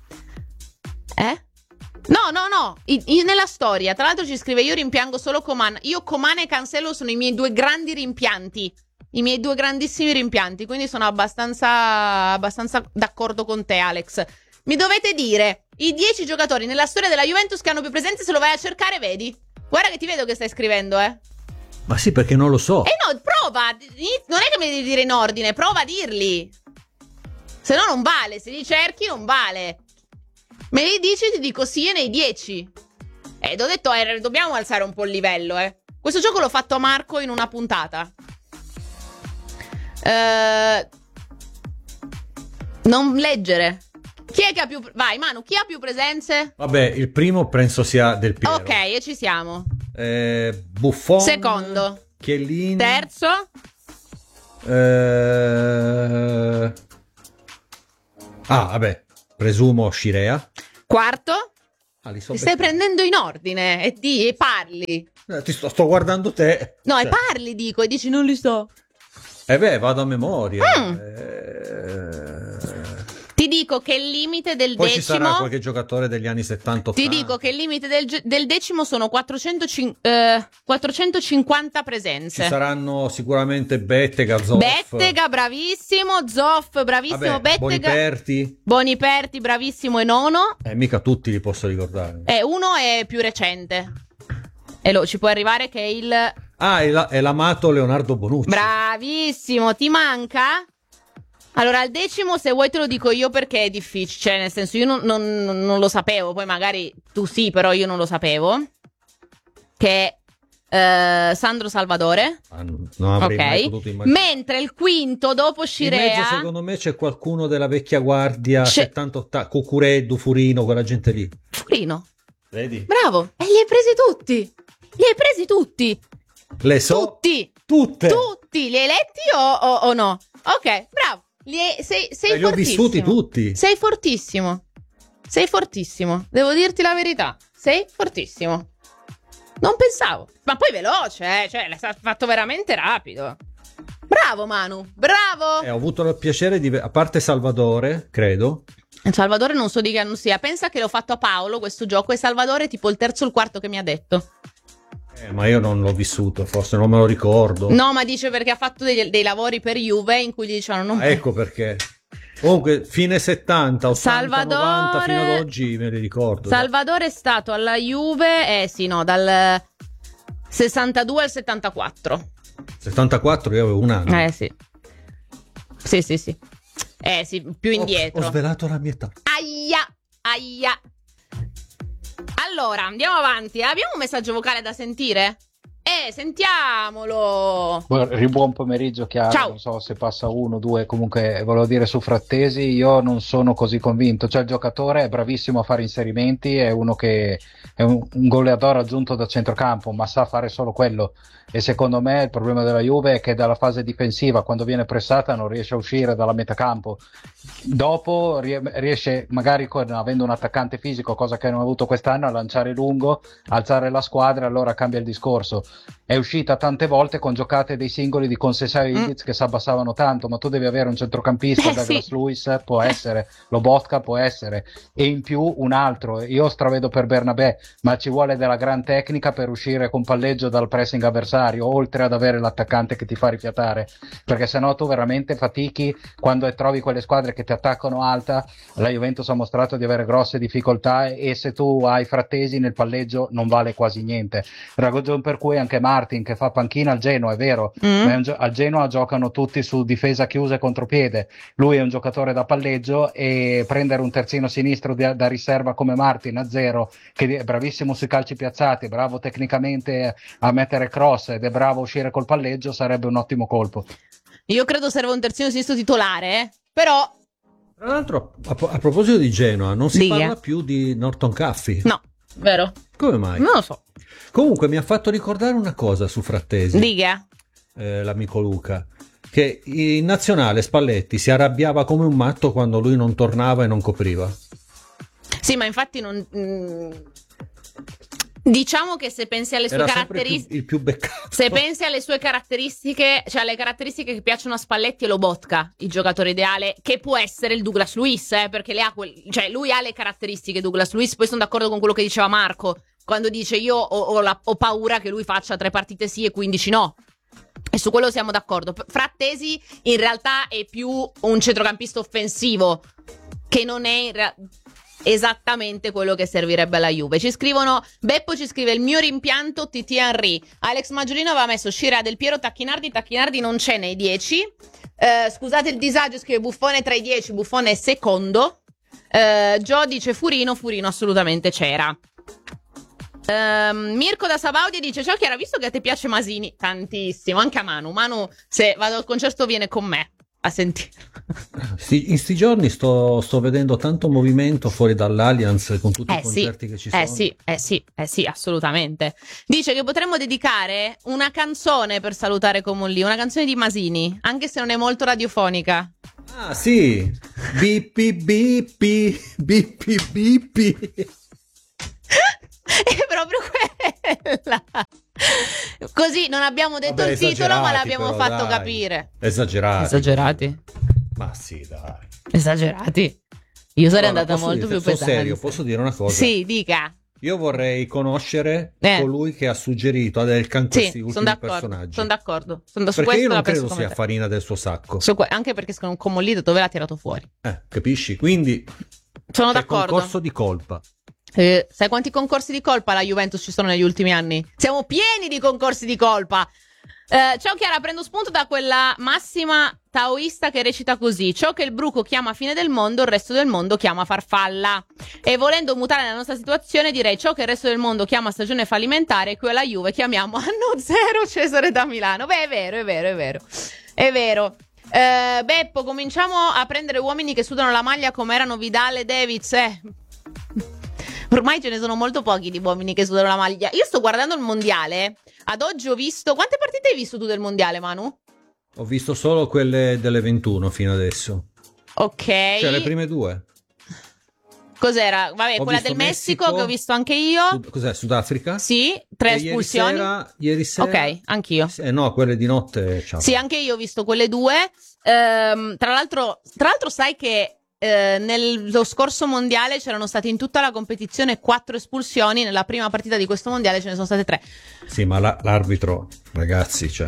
S1: No. Nella storia. Tra l'altro ci scrive: io rimpiango solo Coman. Io, Coman e Cancelo sono i miei due grandi rimpianti. I miei due grandissimi rimpianti. Quindi sono abbastanza d'accordo con te, Alex. Mi dovete dire i 10 giocatori nella storia della Juventus che hanno più presenze. Se lo vai a cercare, vedi. Guarda che ti vedo che stai scrivendo,
S3: Ma sì, perché non lo so.
S1: No, prova. Non è che mi devi dire in ordine. Prova a dirli. Se no non vale. Se li cerchi non vale. Me li dici, ti dico sì, e nei 10. T'ho detto, dobbiamo alzare un po' il livello, Questo gioco l'ho fatto a Marco in una puntata. Non leggere. Chi è che ha più... Vai, Manu, chi ha più presenze?
S3: Vabbè, il primo penso sia Del Piero.
S1: Ok, e ci siamo.
S3: Buffon.
S1: Secondo.
S3: Chiellini.
S1: Terzo.
S3: Vabbè, presumo Scirea.
S1: Quarto.
S3: Li so
S1: Ti stai prendendo in ordine e parli.
S3: sto guardando te.
S1: No,
S3: Cioè.
S1: e parli, dico, e dici non li so.
S3: Vado a memoria.
S1: Ti dico che il limite del
S3: Poi
S1: decimo...
S3: ci sarà qualche giocatore degli anni 70-80.
S1: Ti dico che il limite del decimo sono 450 presenze.
S3: Ci saranno sicuramente Bettega, Zoff.
S1: Bettega, bravissimo. Zoff, bravissimo.
S3: Vabbè,
S1: Bettega. Boniperti, bravissimo. E nono.
S3: Mica tutti li posso ricordare.
S1: Uno è più recente. E ci può arrivare che è il...
S3: è l'amato Leonardo Bonucci.
S1: Bravissimo, ti manca? Allora, al decimo, se vuoi te lo dico io perché è difficile, cioè nel senso io non lo sapevo, poi magari tu sì, però io non lo sapevo, che è Sandro Salvadore.
S3: Non avrei mai potuto immaginare.
S1: Mentre il quinto, dopo Scirea...
S3: In mezzo, secondo me, c'è qualcuno della vecchia guardia, 70-80, Cucureddu, Furino, quella gente lì.
S1: Furino.
S3: Vedi?
S1: Bravo, e li hai presi tutti.
S3: Le so. Tutte.
S1: Tutti, li hai letti o no? Ok, bravo. Sei
S3: li ho vissuti tutti.
S1: Sei fortissimo. Devo dirti la verità. Sei fortissimo. Non pensavo. Ma poi veloce, cioè l'hai fatto veramente rapido. Bravo Manu, bravo.
S3: Ho avuto il piacere di... A parte Salvadore, credo.
S1: Salvadore non so di che anno sia. Pensa che l'ho fatto a Paolo questo gioco e Salvadore tipo il terzo o il quarto che mi ha detto.
S3: Ma io non l'ho vissuto, forse non me lo ricordo.
S1: No, ma dice perché ha fatto dei lavori per Juve in cui gli dicevano
S3: ecco perché. Comunque, fine 70, 80,
S1: Salvadore...
S3: 90, fino ad oggi me li ricordo.
S1: Salvadore è stato alla Juve, dal 62 al 74.
S3: 74 io avevo un anno.
S1: Sì. Sì, più indietro.
S3: Ho svelato la mia età.
S1: Aia. Allora, andiamo avanti. Abbiamo un messaggio vocale da sentire? Sentiamolo.
S5: Buon pomeriggio, Chiara.
S1: Ciao.
S5: Non so se passa uno, due. Comunque, volevo dire su Frattesi, io non sono così convinto. Cioè, il giocatore è bravissimo a fare inserimenti, è uno che è un goleador aggiunto da centrocampo, ma sa fare solo quello. E secondo me il problema della Juve è che dalla fase difensiva, quando viene pressata, non riesce a uscire dalla metacampo. Dopo riesce, magari avendo un attaccante fisico, cosa che non ha avuto quest'anno, a lanciare lungo, alzare la squadra, allora cambia il discorso. È uscita tante volte con giocate dei singoli di Conceição e Ildiz che si abbassavano tanto, ma tu devi avere un centrocampista, Douglas Luiz può essere, Lobotka può essere, e in più un altro. Io stravedo per Bernabé, ma ci vuole della gran tecnica per uscire con palleggio dal pressing avversario, oltre ad avere l'attaccante che ti fa rifiatare, perché sennò tu veramente fatichi quando trovi quelle squadre che ti attaccano alta. La Juventus ha mostrato di avere grosse difficoltà e se tu hai Frattesi nel palleggio non vale quasi niente. Ragione per cui anche Martin, che fa panchina al Genoa, è vero, ma al Genoa giocano tutti su difesa chiusa e contropiede. Lui è un giocatore da palleggio, e prendere un terzino sinistro da riserva come Martin a zero, che è bravissimo sui calci piazzati, bravo tecnicamente a mettere cross ed è bravo a uscire col palleggio, sarebbe un ottimo colpo.
S1: Io credo serve un terzino sinistro titolare, però...
S3: Tra l'altro, a proposito di Genoa, non si parla più di Norton Caffey.
S1: No, vero?
S3: Come mai?
S1: Non lo so.
S3: Comunque mi ha fatto ricordare una cosa su Frattesi.
S1: Dica.
S3: L'amico Luca, che in nazionale Spalletti si arrabbiava come un matto quando lui non tornava e non copriva.
S1: Sì, ma infatti non... Diciamo che se pensi alle sue caratteristiche,
S3: il più beccato.
S1: Se pensi alle sue caratteristiche, cioè alle caratteristiche che piacciono a Spalletti, è Lobotka il giocatore ideale, che può essere il Douglas Luiz, perché cioè lui ha le caratteristiche Douglas Luiz. Poi sono d'accordo con quello che diceva Marco quando dice io ho paura che lui faccia 3 partite sì e 15 no. E su quello siamo d'accordo. Frattesi in realtà è più un centrocampista offensivo, che non è esattamente quello che servirebbe alla Juve. Ci scrivono, Beppo ci scrive: il mio rimpianto TT Henry. Alex Maggiolino aveva messo Scirea, Del Piero, Tacchinardi non c'è nei 10. Scusate il disagio, scrive Buffone tra i 10, Buffone è secondo. Gio dice Furino assolutamente c'era. Mirko da Sabaudia dice: ciao Chiara, visto che a te piace Masini tantissimo, anche a Manu, se vado al concerto viene con me. a sentire.
S3: In sti giorni sto vedendo tanto movimento fuori dall'Allianz con tutti i concerti che ci sono.
S1: Sì, assolutamente. Dice che potremmo dedicare una canzone per salutare Comolli, una canzone di Masini, anche se non è molto radiofonica.
S3: Ah sì, bippi bippi bippi bippi.
S1: È proprio quella. Così non abbiamo detto il titolo, ma l'abbiamo fatto capire.
S3: Esagerati. Ma sì, dai.
S1: Esagerati. Io sarei andata molto più pesante.
S3: Serio, posso dire una cosa?
S1: Sì, dica.
S3: Io vorrei conoscere colui che ha suggerito ad Elkan questi ultimi personaggi.
S1: Sono d'accordo.
S3: Perché io non credo sia farina del suo sacco.
S1: Anche perché secondo un Comolli dove l'ha tirato fuori.
S3: Capisci? Quindi
S1: sono d'accordo.
S3: Concorso di colpa.
S1: Sai quanti concorsi di colpa la Juventus ci sono negli ultimi anni? Siamo pieni di concorsi di colpa. Ciao Chiara, prendo spunto da quella massima taoista che recita così: ciò che il bruco chiama fine del mondo, il resto del mondo chiama farfalla. E volendo mutare la nostra situazione, direi ciò che il resto del mondo chiama stagione fallimentare, qui alla Juve chiamiamo anno zero Cesare da Milano. Beh, è vero. Beppo, cominciamo a prendere uomini che sudano la maglia come erano Vidal e Davids. Ormai ce ne sono molto pochi di uomini che sudano la maglia. Io sto guardando il mondiale. Ad oggi ho visto... Quante partite hai visto tu del mondiale, Manu?
S3: Ho visto solo quelle delle 21 fino adesso.
S1: Ok.
S3: Cioè le prime 2.
S1: Cos'era? Vabbè, quella del Messico che ho visto anche io.
S3: Cos'è? Sudafrica?
S1: Sì, 3 espulsioni.
S3: Ieri sera.
S1: Ok, anch'io.
S3: No, quelle di notte. Ciao.
S1: Sì, anche io ho visto quelle 2. Tra l'altro sai che nello scorso mondiale c'erano state in tutta la competizione 4 espulsioni. Nella prima partita di questo mondiale ce ne sono state 3.
S3: Sì, ma l'arbitro, ragazzi, cioè...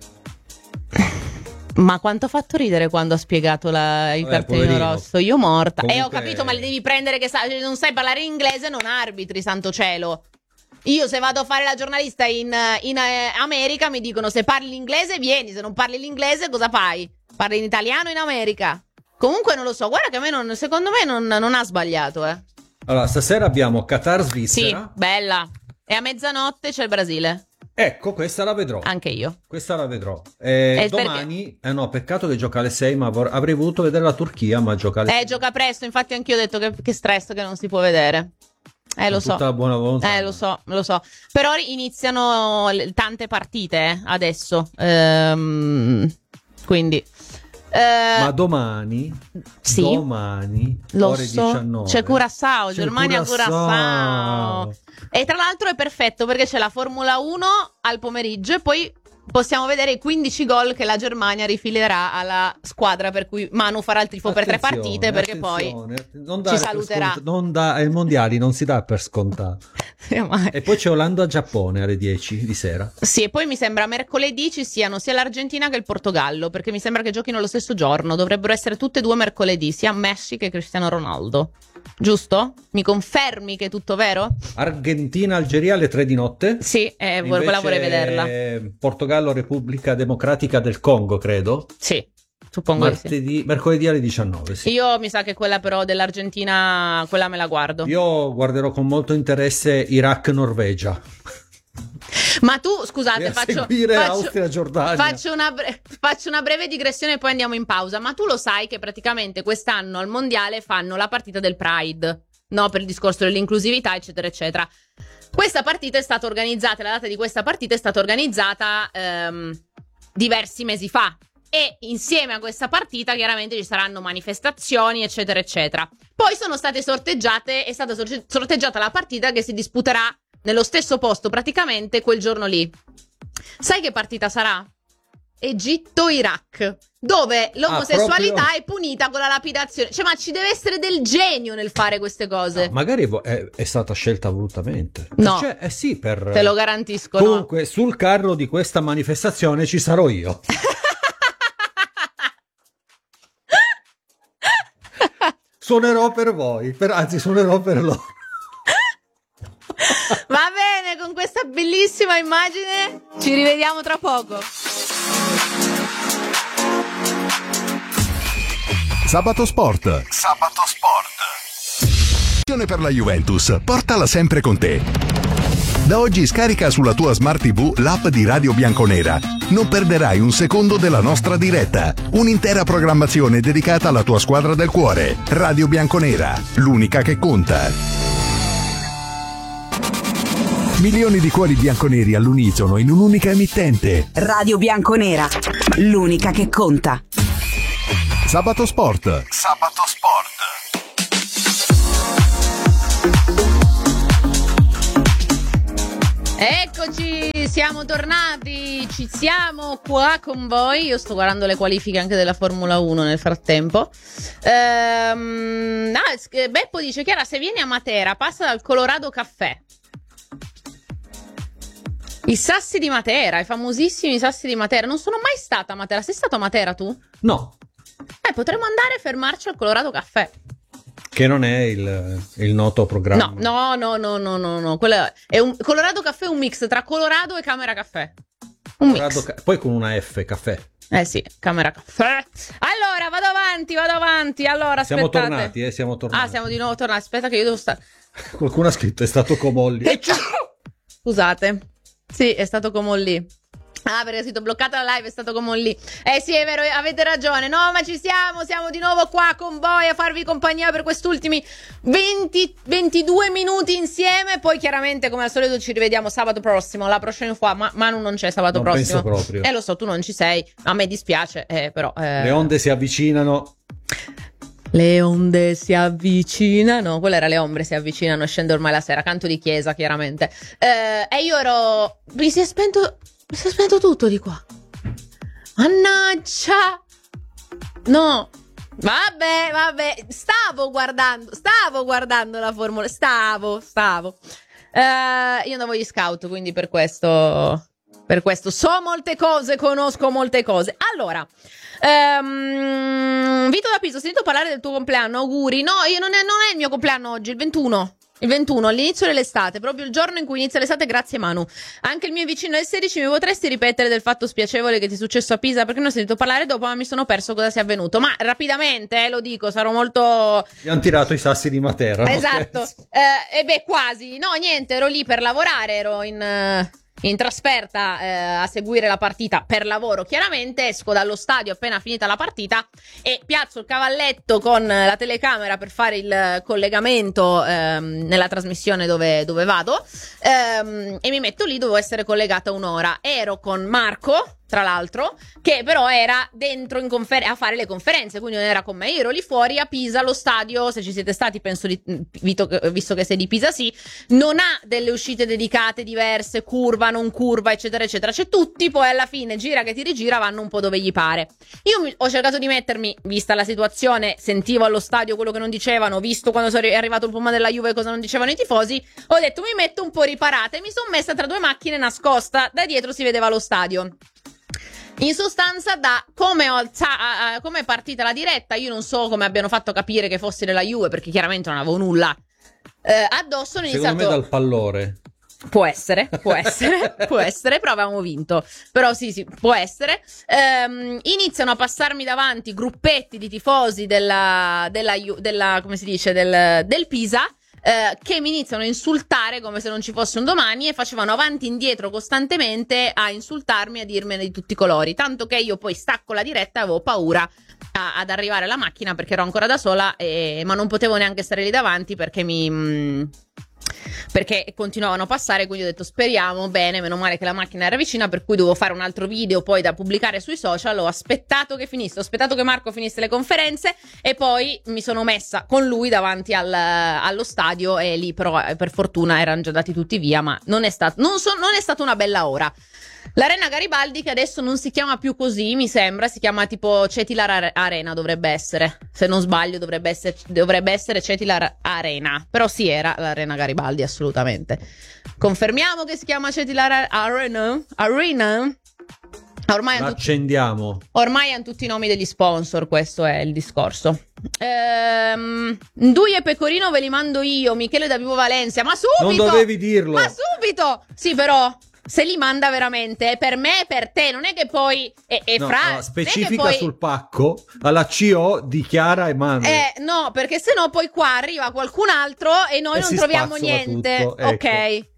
S1: Ma quanto ha fatto ridere quando ha spiegato il cartellino rosso? Io morta. Comunque... ho capito, ma le devi prendere che non sai parlare inglese, non arbitri, santo cielo. Io se vado a fare la giornalista in America mi dicono: se parli l'inglese vieni, se non parli l'inglese cosa fai? Parli in italiano in America? Comunque non lo so, guarda che secondo me non ha sbagliato.
S3: Allora, stasera abbiamo Qatar-Svizzera.
S1: Sì, bella. E a mezzanotte c'è il Brasile.
S3: Ecco, questa la vedrò.
S1: Anche io.
S3: Questa la vedrò. Domani, no, peccato che gioca alle 6, ma avrei voluto vedere la Turchia, ma gioca alle 6.
S1: Gioca presto, infatti anch'io ho detto che stress che non si può vedere. Lo so.
S3: Tutta la buona volontà.
S1: Lo so. Però iniziano tante partite adesso. Quindi...
S3: ma domani ore 19
S1: c'è Curaçao, Germania-Curaçao. E tra l'altro è perfetto perché c'è la Formula 1 al pomeriggio e poi possiamo vedere i 15 gol che la Germania rifilerà alla squadra per cui Manu farà il tifo per 3 partite, perché poi ci saluterà.
S3: Ai mondiali non si dà per scontato. E poi c'è Olanda-Giappone alle 10 di sera.
S1: Sì, e poi mi sembra mercoledì ci siano sia l'Argentina che il Portogallo, perché mi sembra che giochino lo stesso giorno. Dovrebbero essere tutte e 2 mercoledì, sia Messi che Cristiano Ronaldo. Giusto? Mi confermi che è tutto vero?
S3: Argentina-Algeria alle 3 di notte.
S1: Sì, quella vorrei vederla.
S3: Portogallo, Repubblica Democratica del Congo, credo.
S1: Sì, suppongo
S3: mercoledì alle 19. Sì.
S1: Io mi sa che quella però dell'Argentina, quella me la guardo.
S3: Io guarderò con molto interesse Iraq-Norvegia.
S1: Ma tu, scusate, faccio una breve digressione e poi andiamo in pausa. Ma tu lo sai che praticamente quest'anno al mondiale fanno la partita del Pride, no? Per il discorso dell'inclusività, eccetera, eccetera. Questa partita è stata organizzata, la data di questa partita è stata organizzata diversi mesi fa. E insieme a questa partita chiaramente ci saranno manifestazioni, eccetera, eccetera. Poi è stata sorteggiata la partita che si disputerà nello stesso posto praticamente quel giorno lì. Sai che partita sarà? Egitto-Iraq, dove l'omosessualità è punita con la lapidazione. Cioè, ma ci deve essere del genio nel fare queste cose.
S3: No, magari è stata scelta volutamente.
S1: No,
S3: sì,
S1: te lo garantisco.
S3: Comunque, sul carro di questa manifestazione ci sarò io. Suonerò per voi, anzi suonerò per loro.
S1: Va bene, con questa bellissima immagine ci rivediamo tra poco.
S4: Sabato Sport. Passione per la Juventus, portala sempre con te. Da oggi scarica sulla tua Smart TV l'app di Radio Bianconera. Non perderai un secondo della nostra diretta. Un'intera programmazione dedicata alla tua squadra del cuore. Radio Bianconera, l'unica che conta. Milioni di cuori bianconeri all'unisono in un'unica emittente.
S6: Radio Bianconera, l'unica che conta.
S4: Sabato Sport. Sabato Sport.
S1: Eccoci, siamo tornati, ci siamo qua con voi. Io sto guardando le qualifiche anche della Formula 1 nel frattempo. Beppo dice: Chiara, se vieni a Matera passa dal Colorado Caffè. I sassi di Matera, i famosissimi sassi di Matera. Non sono mai stata a Matera. Sei stato a Matera tu?
S3: No.
S1: Potremmo andare a fermarci al Colorado Caffè.
S3: Che non è il noto programma.
S1: No. Quello è un Colorado Caffè, un mix tra Colorado e Camera Caffè. Un mix.
S3: Poi con una F, caffè.
S1: Sì, Camera Caffè. Allora, vado avanti. Allora,
S3: siamo
S1: aspettate.
S3: Siamo tornati.
S1: Siamo di nuovo tornati. Aspetta che io devo stare.
S3: Qualcuno ha scritto: è stato Comolli.
S1: Scusate. Sì, è stato Comolli. Perché è stato bloccata la live, è stato Comolli. Sì, è vero, avete ragione. No, ma ci siamo di nuovo qua con voi a farvi compagnia per quest'ultimi 22 minuti insieme. Poi chiaramente, come al solito, ci rivediamo sabato prossimo. La prossima qua, Manu non c'è sabato prossimo.
S3: Penso proprio.
S1: Lo so, tu non ci sei. A me dispiace, però.
S3: Le onde si avvicinano.
S1: Le onde si avvicinano. Quella era Le ombre si avvicinano. Scende ormai la sera. Canto di chiesa, chiaramente. E io ero. Mi si è spento tutto di qua. Mannaggia. No. Vabbè. Stavo guardando la Formula. Stavo. Io andavo agli scout, quindi per questo so molte cose, conosco molte cose. Allora, Vito da Pisa, ho sentito parlare del tuo compleanno, auguri. No, non è il mio compleanno oggi, il 21, all'inizio dell'estate, proprio il giorno in cui inizia l'estate, grazie Manu. Anche il mio vicino del 16, mi potresti ripetere del fatto spiacevole che ti è successo a Pisa? Perché non ho sentito parlare dopo, ma mi sono perso cosa sia avvenuto. Ma rapidamente, lo dico, sarò molto...
S3: Gli hanno tirato i sassi di Matera.
S1: Esatto, quasi. No, niente, ero lì per lavorare, ero in trasferta a seguire la partita per lavoro, chiaramente. Esco dallo stadio appena finita la partita e piazzo il cavalletto con la telecamera per fare il collegamento nella trasmissione dove vado, e mi metto lì, dovevo essere collegata un'ora. Ero con Marco, tra l'altro, che però era dentro a fare le conferenze, quindi non era con me. Io ero lì fuori a Pisa, lo stadio, se ci siete stati, penso Vito, visto che sei di Pisa, sì, non ha delle uscite dedicate diverse, curva, non curva, eccetera eccetera. C'è tutti, poi alla fine gira che ti rigira, vanno un po' dove gli pare. Io ho cercato di mettermi, vista la situazione, sentivo allo stadio quello che non dicevano, visto quando è arrivato il pullman della Juve cosa non dicevano i tifosi, ho detto mi metto un po' riparata e mi sono messa tra due macchine nascosta, da dietro si vedeva lo stadio. In sostanza, da come è partita la diretta, io non so come abbiano fatto a capire che fossi della Juve, perché chiaramente non avevo nulla addosso. Ho iniziato...
S3: Secondo me dal pallore.
S1: Può essere, però avevamo vinto. Però sì, può essere. Iniziano a passarmi davanti gruppetti di tifosi della come si dice, del Pisa, che mi iniziano a insultare come se non ci fosse un domani e facevano avanti e indietro costantemente a insultarmi, a dirmene di tutti i colori, tanto che io poi stacco la diretta e avevo paura ad arrivare alla macchina perché ero ancora da sola, ma non potevo neanche stare lì davanti perché perché continuavano a passare, quindi ho detto speriamo bene, meno male che la macchina era vicina, per cui dovevo fare un altro video poi da pubblicare sui social. Ho aspettato che finisse, ho aspettato che Marco finisse le conferenze e poi mi sono messa con lui davanti allo stadio, e lì però per fortuna erano già andati tutti via, ma non è stata una bella ora. L'Arena Garibaldi, che adesso non si chiama più così, mi sembra, si chiama tipo Cetilar Arena, dovrebbe essere, se non sbaglio dovrebbe essere Cetilar Arena, però sì, era l'Arena Garibaldi, assolutamente. Confermiamo che si chiama Cetilar Arena?
S3: Accendiamo.
S1: Ormai hanno tutti i nomi degli sponsor, questo è il discorso. Ndui e Pecorino ve li mando io, Michele da Vivo Valencia, ma subito!
S3: Non dovevi dirlo!
S1: Ma subito! Sì, però... se li manda veramente è per me e per te, non è che poi
S3: specifica poi... sul pacco alla CO di Chiara e Manu.
S1: No, perché sennò poi qua arriva qualcun altro e noi non troviamo niente.
S3: Tutto, ecco.
S1: Ok.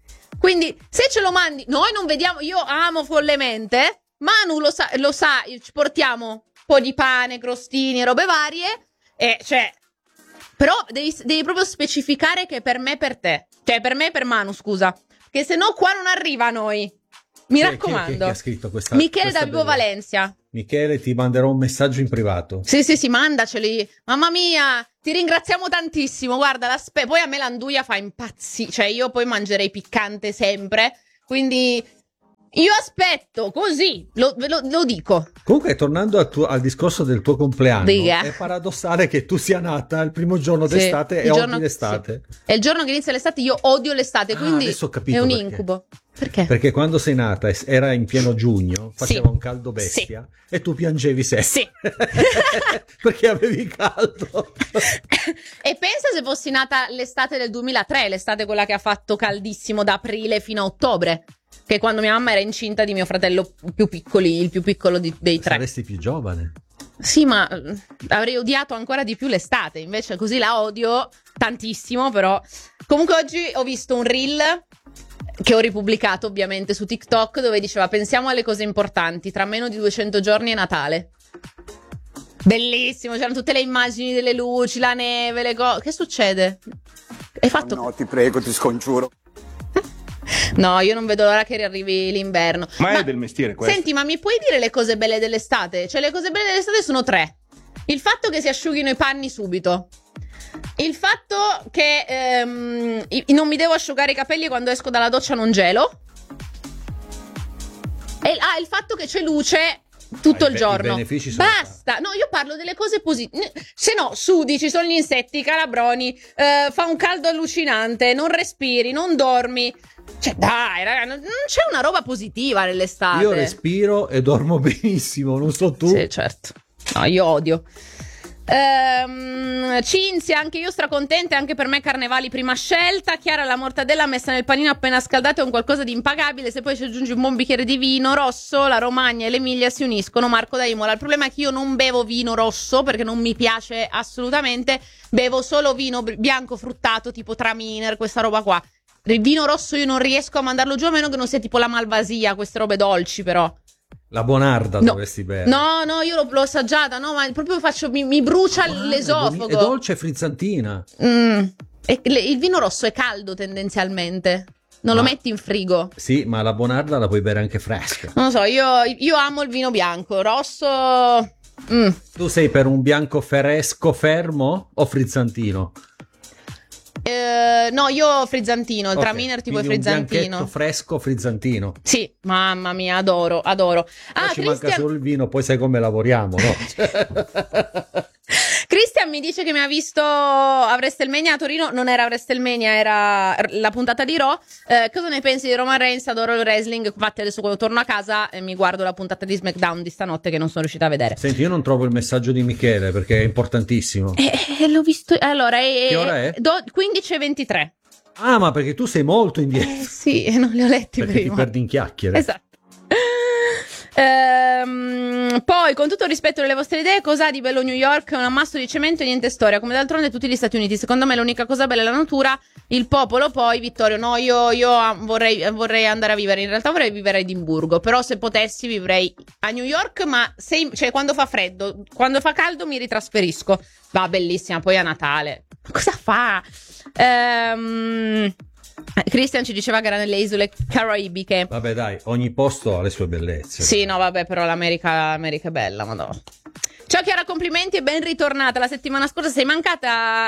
S1: Quindi se ce lo mandi, noi non vediamo, io amo follemente, Manu lo sa, ci portiamo un po' di pane, crostini e robe varie, e cioè, però devi proprio specificare che è per me e per te, cioè per me e per Manu, scusa, che se no qua non arriva a noi. Mi raccomando.
S3: Chi ha scritto questa?
S1: Michele
S3: questa
S1: da Vibo Valencia.
S3: Michele, ti manderò un messaggio in privato.
S1: Sì, mandaceli. Mamma mia, ti ringraziamo tantissimo. Guarda, poi a me l'anduia fa impazzire. Cioè, io poi mangerei piccante sempre. Quindi io aspetto, così, lo dico.
S3: Comunque, tornando al discorso del tuo compleanno,
S1: Diga.
S3: è paradossale che tu sia nata il primo giorno d'estate e odi l'estate.
S1: Sì. È il giorno che inizia l'estate, io odio l'estate, quindi
S3: adesso ho capito
S1: è un
S3: perché.
S1: incubo. Perché?
S3: Perché quando sei nata era in pieno giugno, faceva
S1: Sì.
S3: un caldo bestia e tu piangevi sempre.
S1: Sì.
S3: Perché avevi caldo.
S1: E pensa se fossi nata l'estate del 2003, l'estate quella che ha fatto caldissimo da aprile fino a ottobre, che è quando mia mamma era incinta di mio fratello più piccoli, il più piccolo dei tre.
S3: Saresti più giovane.
S1: Sì, ma avrei odiato ancora di più l'estate, invece così la odio tantissimo, però. Comunque oggi ho visto un reel che ho ripubblicato ovviamente su TikTok, dove diceva: pensiamo alle cose importanti, tra meno di 200 giorni è Natale. Bellissimo, c'erano tutte le immagini delle luci, la neve, le cose. Che succede? Hai fatto?
S7: No, ti prego, ti scongiuro.
S1: No, io non vedo l'ora che riarrivi l'inverno.
S8: Ma è del mestiere questo.
S1: Senti, ma mi puoi dire le cose belle dell'estate? Cioè, le cose belle dell'estate sono 3. Il fatto che si asciughino i panni subito. Il fatto che non mi devo asciugare i capelli quando esco dalla doccia, non gelo. E il fatto che c'è luce tutto il giorno.
S3: I benefici sono
S1: Basta. No, io parlo delle cose positive. Se no, sudi, ci sono gli insetti, i calabroni, fa un caldo allucinante, non respiri, non dormi. Cioè, dai, raga, non c'è una roba positiva nell'estate.
S3: Io respiro e dormo benissimo, non so tu.
S1: Sì, certo. No, io odio. Cinzia, anche io stracontenta, anche per me carnevali prima scelta. Chiara, la mortadella messa nel panino appena scaldato è un qualcosa di impagabile. Se poi ci aggiungi un buon bicchiere di vino rosso, la Romagna e l'Emilia si uniscono. Marco da Imola. Il problema è che io non bevo vino rosso perché non mi piace assolutamente. Bevo solo vino bianco fruttato, tipo Traminer, questa roba qua. Il vino rosso io non riesco a mandarlo giù, a meno che non sia tipo la Malvasia, queste robe dolci, però.
S3: La Bonarda
S1: No.
S3: dovresti bere.
S1: No, io l'ho assaggiata, no, ma proprio mi brucia l'esofago.
S3: È dolce e frizzantina.
S1: Il vino rosso è caldo tendenzialmente. Non lo metti in frigo.
S3: Sì, ma la Bonarda la puoi bere anche fresca.
S1: Non lo so, io amo il vino bianco. Rosso.
S3: Tu sei per un bianco fresco fermo o frizzantino?
S1: No, io frizzantino. Il
S3: Ok,
S1: Traminer tipo è
S3: quindi un
S1: frizzantino.
S3: bianchetto fresco frizzantino.
S1: Sì, mamma mia, adoro.
S3: Poi ci manca solo il vino, poi sai come lavoriamo, no?
S1: Christian mi dice che mi ha visto a WrestleMania a Torino. Non era WrestleMania, era la puntata di Raw. Cosa ne pensi di Roman Reigns? Adoro il wrestling. Infatti adesso quando torno a casa mi guardo la puntata di SmackDown di stanotte che non sono riuscita a vedere.
S3: Senti, io non trovo il messaggio di Michele perché è importantissimo.
S1: L'ho visto. Allora,
S3: Che ora è?
S1: 15:23.
S3: Ah, ma perché tu sei molto indietro.
S1: Sì, non li ho letti
S3: Perché
S1: prima.
S3: ti perdi in chiacchiere.
S1: Esatto. Poi, con tutto il rispetto delle vostre idee, cosa ha di bello New York? È un ammasso di cemento e niente storia, come d'altronde tutti gli Stati Uniti. Secondo me l'unica cosa bella è la natura, il popolo. Poi Vittorio, no, io vorrei andare a vivere, in realtà vorrei vivere a Edimburgo, però se potessi vivrei a New York, ma cioè quando fa freddo, quando fa caldo mi ritrasferisco. Va, bellissima, poi a Natale. Cosa fa? Christian ci diceva che era nelle isole caraibiche.
S3: Vabbè, dai, ogni posto ha le sue bellezze.
S1: Sì, no, vabbè, però l'America è bella, madonna. Ciao Chiara, complimenti e ben ritornata. La settimana scorsa sei mancata.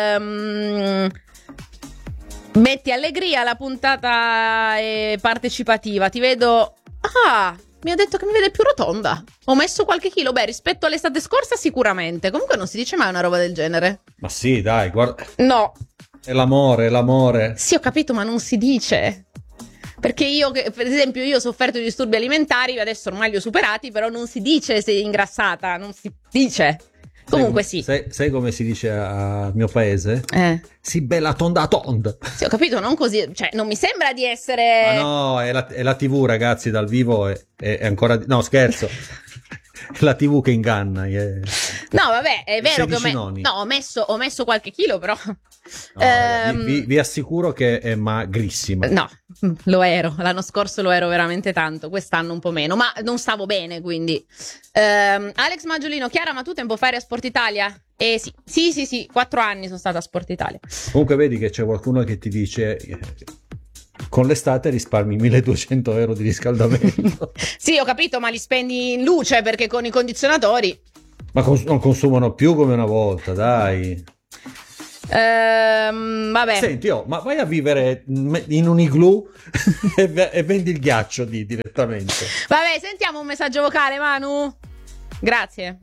S1: Metti allegria, la puntata è partecipativa. Ti vedo. Ah, mi ha detto che mi vede più rotonda. Ho messo qualche chilo. Beh, rispetto all'estate scorsa sicuramente. Comunque non si dice mai una roba del genere.
S3: Ma sì, dai, guarda.
S1: No.
S3: È l'amore.
S1: Sì, ho capito, ma non si dice. Perché io, per esempio, io ho sofferto di disturbi alimentari, adesso ormai li ho superati, però non si dice sei ingrassata, non si dice. Comunque sì.
S3: Sai come si dice al mio paese? Si bella tonda tonda.
S1: Sì, ho capito, non così, cioè non mi sembra di essere...
S3: Ma no, è la TV, ragazzi, dal vivo è ancora... No, scherzo. È la TV che inganna.
S1: No, vabbè, è vero che
S3: 16 nonni.
S1: no, ho messo qualche chilo, però.
S3: No, vi assicuro che è magrissima.
S1: No, lo ero. L'anno scorso lo ero veramente tanto, quest'anno un po' meno, ma non stavo bene, quindi. Alex Maggiolino, Chiara, ma tu tempo fa eri a Sport Italia? Sì, 4 anni sono stata a Sport Italia.
S3: Comunque vedi che c'è qualcuno che ti dice con l'estate risparmi 1.200 euro di riscaldamento.
S1: Sì, ho capito, ma li spendi in luce perché con i condizionatori.
S3: Ma non consumano più come una volta, dai.
S1: Vabbè.
S3: Senti, ma vai a vivere in un igloo e vendi il ghiaccio direttamente.
S1: Vabbè, sentiamo un messaggio vocale, Manu. Grazie.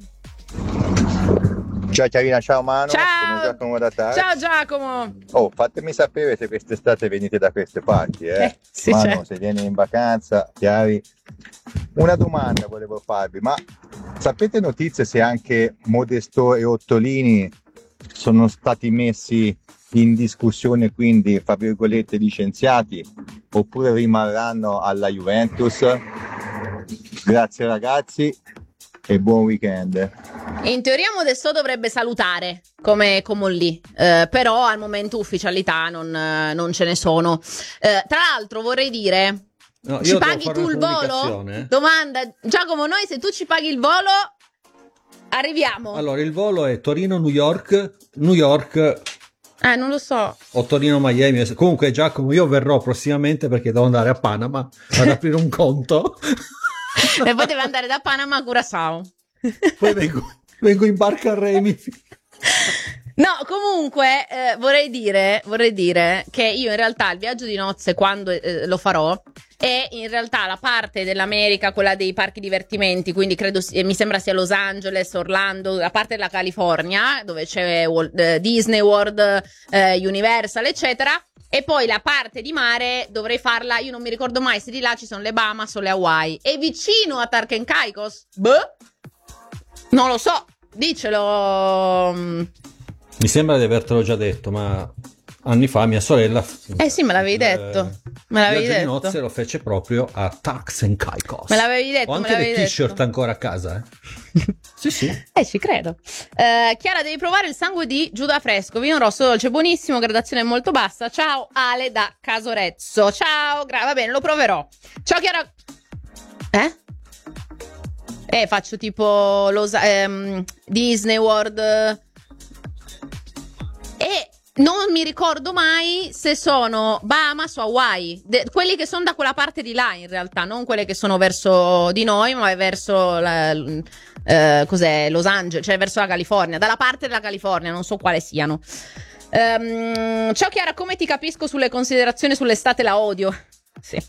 S7: Ciao Chiarina, ciao Manu,
S1: Ciao.
S7: sono Giacomo da Taro.
S1: Ciao Giacomo.
S7: Oh, fatemi sapere se quest'estate venite da queste parti,
S1: sì,
S7: Manu,
S1: certo.
S7: se vieni in vacanza, Chiari. Una domanda volevo farvi, ma sapete notizie se anche Modesto e Ottolini sono stati messi in discussione, quindi, fra virgolette, licenziati, oppure rimarranno alla Juventus? Grazie ragazzi e buon weekend.
S1: In teoria Modesto dovrebbe salutare come lì, però al momento ufficialità non ce ne sono. Tra l'altro vorrei dire,
S3: No,
S1: ci
S3: io
S1: paghi
S3: devo fare
S1: tu
S3: una
S1: il volo?
S3: comunicazione.
S1: Domanda, Giacomo, noi se tu ci paghi il volo arriviamo.
S3: Allora, il volo è Torino-New York, New York
S1: Non lo so.
S3: o Torino-Miami. Comunque Giacomo, io verrò prossimamente perché devo andare a Panama ad aprire un conto.
S1: E poi deve andare da Panama a Curaçao.
S3: Poi vengo in barca a remi.
S1: No, comunque vorrei dire che io in realtà il viaggio di nozze, quando lo farò, è in realtà la parte dell'America, quella dei parchi divertimenti, quindi mi sembra sia Los Angeles, Orlando, la parte della California, dove c'è Disney World, Universal, eccetera. E poi la parte di mare dovrei farla, io non mi ricordo mai se di là ci sono le Bahamas o le Hawaii. E vicino a Turks and Caicos? Boh, non lo so, dicelo.
S3: Mi sembra di avertelo già detto, ma anni fa mia sorella...
S1: Sì, me l'avevi detto. Me l'avevi
S3: il viaggio di
S1: detto.
S3: nozze lo fece proprio a Turks and Caicos.
S1: Me l'avevi detto.
S3: Ho anche le t-shirt ancora a casa, Sì.
S1: Ci credo. Chiara, devi provare il sangue di Giuda Fresco, vino rosso dolce, buonissimo, gradazione molto bassa. Ciao Ale da Casorezzo. Ciao, va bene, lo proverò. Ciao Chiara. Faccio tipo Disney World. E non mi ricordo mai se sono Bahamas o Hawaii, quelli che sono da quella parte di là in realtà, non quelle che sono verso di noi, ma verso cos'è, Los Angeles, cioè verso la California, dalla parte della California, non so quale siano. Ciao Chiara, come ti capisco sulle considerazioni sull'estate, la odio. Sì.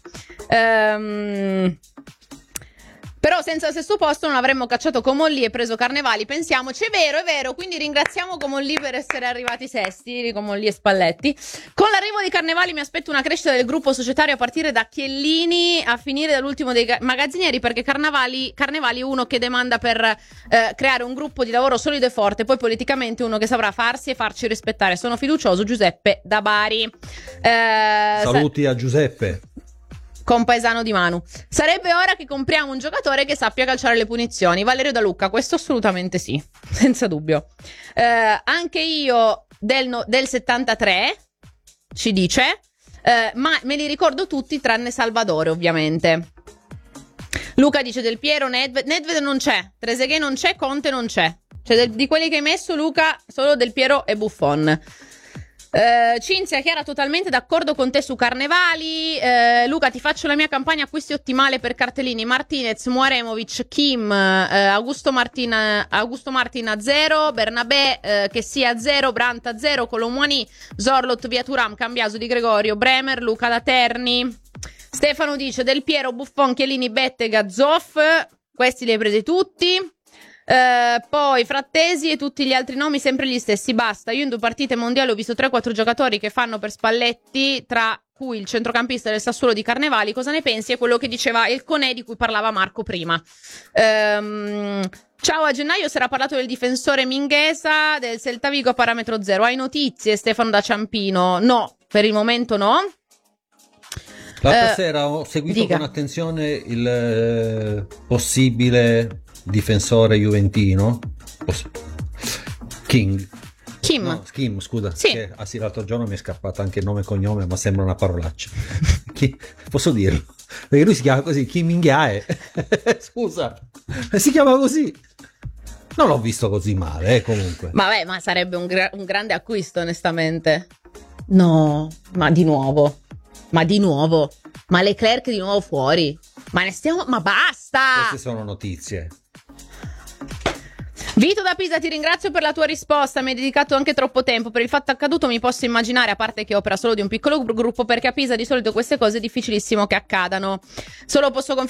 S1: Però senza il sesto posto non avremmo cacciato Comolli e preso Carnevali, pensiamoci. È vero, quindi ringraziamo Comolli per essere arrivati sesti, Comolli e Spalletti. Con l'arrivo di Carnevali mi aspetto una crescita del gruppo societario a partire da Chiellini a finire dall'ultimo dei magazzinieri, perché Carnevali è uno che demanda per creare un gruppo di lavoro solido e forte, poi politicamente uno che saprà farsi e farci rispettare. Sono fiducioso. Giuseppe da Bari.
S3: Saluti a Giuseppe,
S1: compaesano di Manu. Sarebbe ora che compriamo un giocatore che sappia calciare le punizioni. Valerio Da Lucca, questo assolutamente sì, senza dubbio. Anche io del 73, ci dice, ma me li ricordo tutti tranne Salvadore, ovviamente. Luca dice Del Piero, Nedved non c'è, Trezeguet non c'è, Conte non c'è. Cioè di quelli che hai messo, Luca, solo Del Piero e Buffon. Cinzia, Chiara, totalmente d'accordo con te su Carnevali. Luca, ti faccio la mia campagna acquisti ottimale per cartellini: Martinez, Muaremovic, Kim, Augusto Martin a 0, Bernabé che sia a 0, Brandt a 0, Colomwani, Zorlot, via Turam, Cambiaso, Di Gregorio, Bremer, Luca da Terni. Stefano dice Del Piero, Buffon, Chiellini, Bettega, Zoff. Questi li hai presi tutti. Poi Frattesi e tutti gli altri nomi sempre gli stessi, basta. Io in 2 partite mondiali ho visto 3-4 giocatori che fanno per Spalletti, tra cui il centrocampista del Sassuolo di Carnevali. Cosa ne pensi? È quello che diceva il Conè di cui parlava Marco prima. Ciao, a gennaio si era parlato del difensore Minghesa del Celta Vigo a parametro 0. Hai notizie, Stefano da Ciampino? No, per il momento no.
S3: L'altra sera ho seguito
S1: dica.
S3: con attenzione il possibile difensore juventino, Kim.
S1: Kim,
S3: scusa.
S1: Sì.
S3: Sì, l'altro giorno mi è scappato anche nome e cognome, ma sembra una parolaccia. Posso dirlo? Perché lui si chiama così, Kim Min-jae. Scusa, si chiama così. Non l'ho visto così male, comunque.
S1: Vabbè, ma sarebbe un grande acquisto, onestamente. No, ma di nuovo. Ma Leclerc di nuovo fuori. Ma basta!
S3: Queste sono notizie.
S1: Vito da Pisa, ti ringrazio per la tua risposta, mi hai dedicato anche troppo tempo. Per il fatto accaduto mi posso immaginare, a parte che opera solo di un piccolo gruppo, perché a Pisa di solito queste cose è difficilissimo che accadano. Solo posso confermare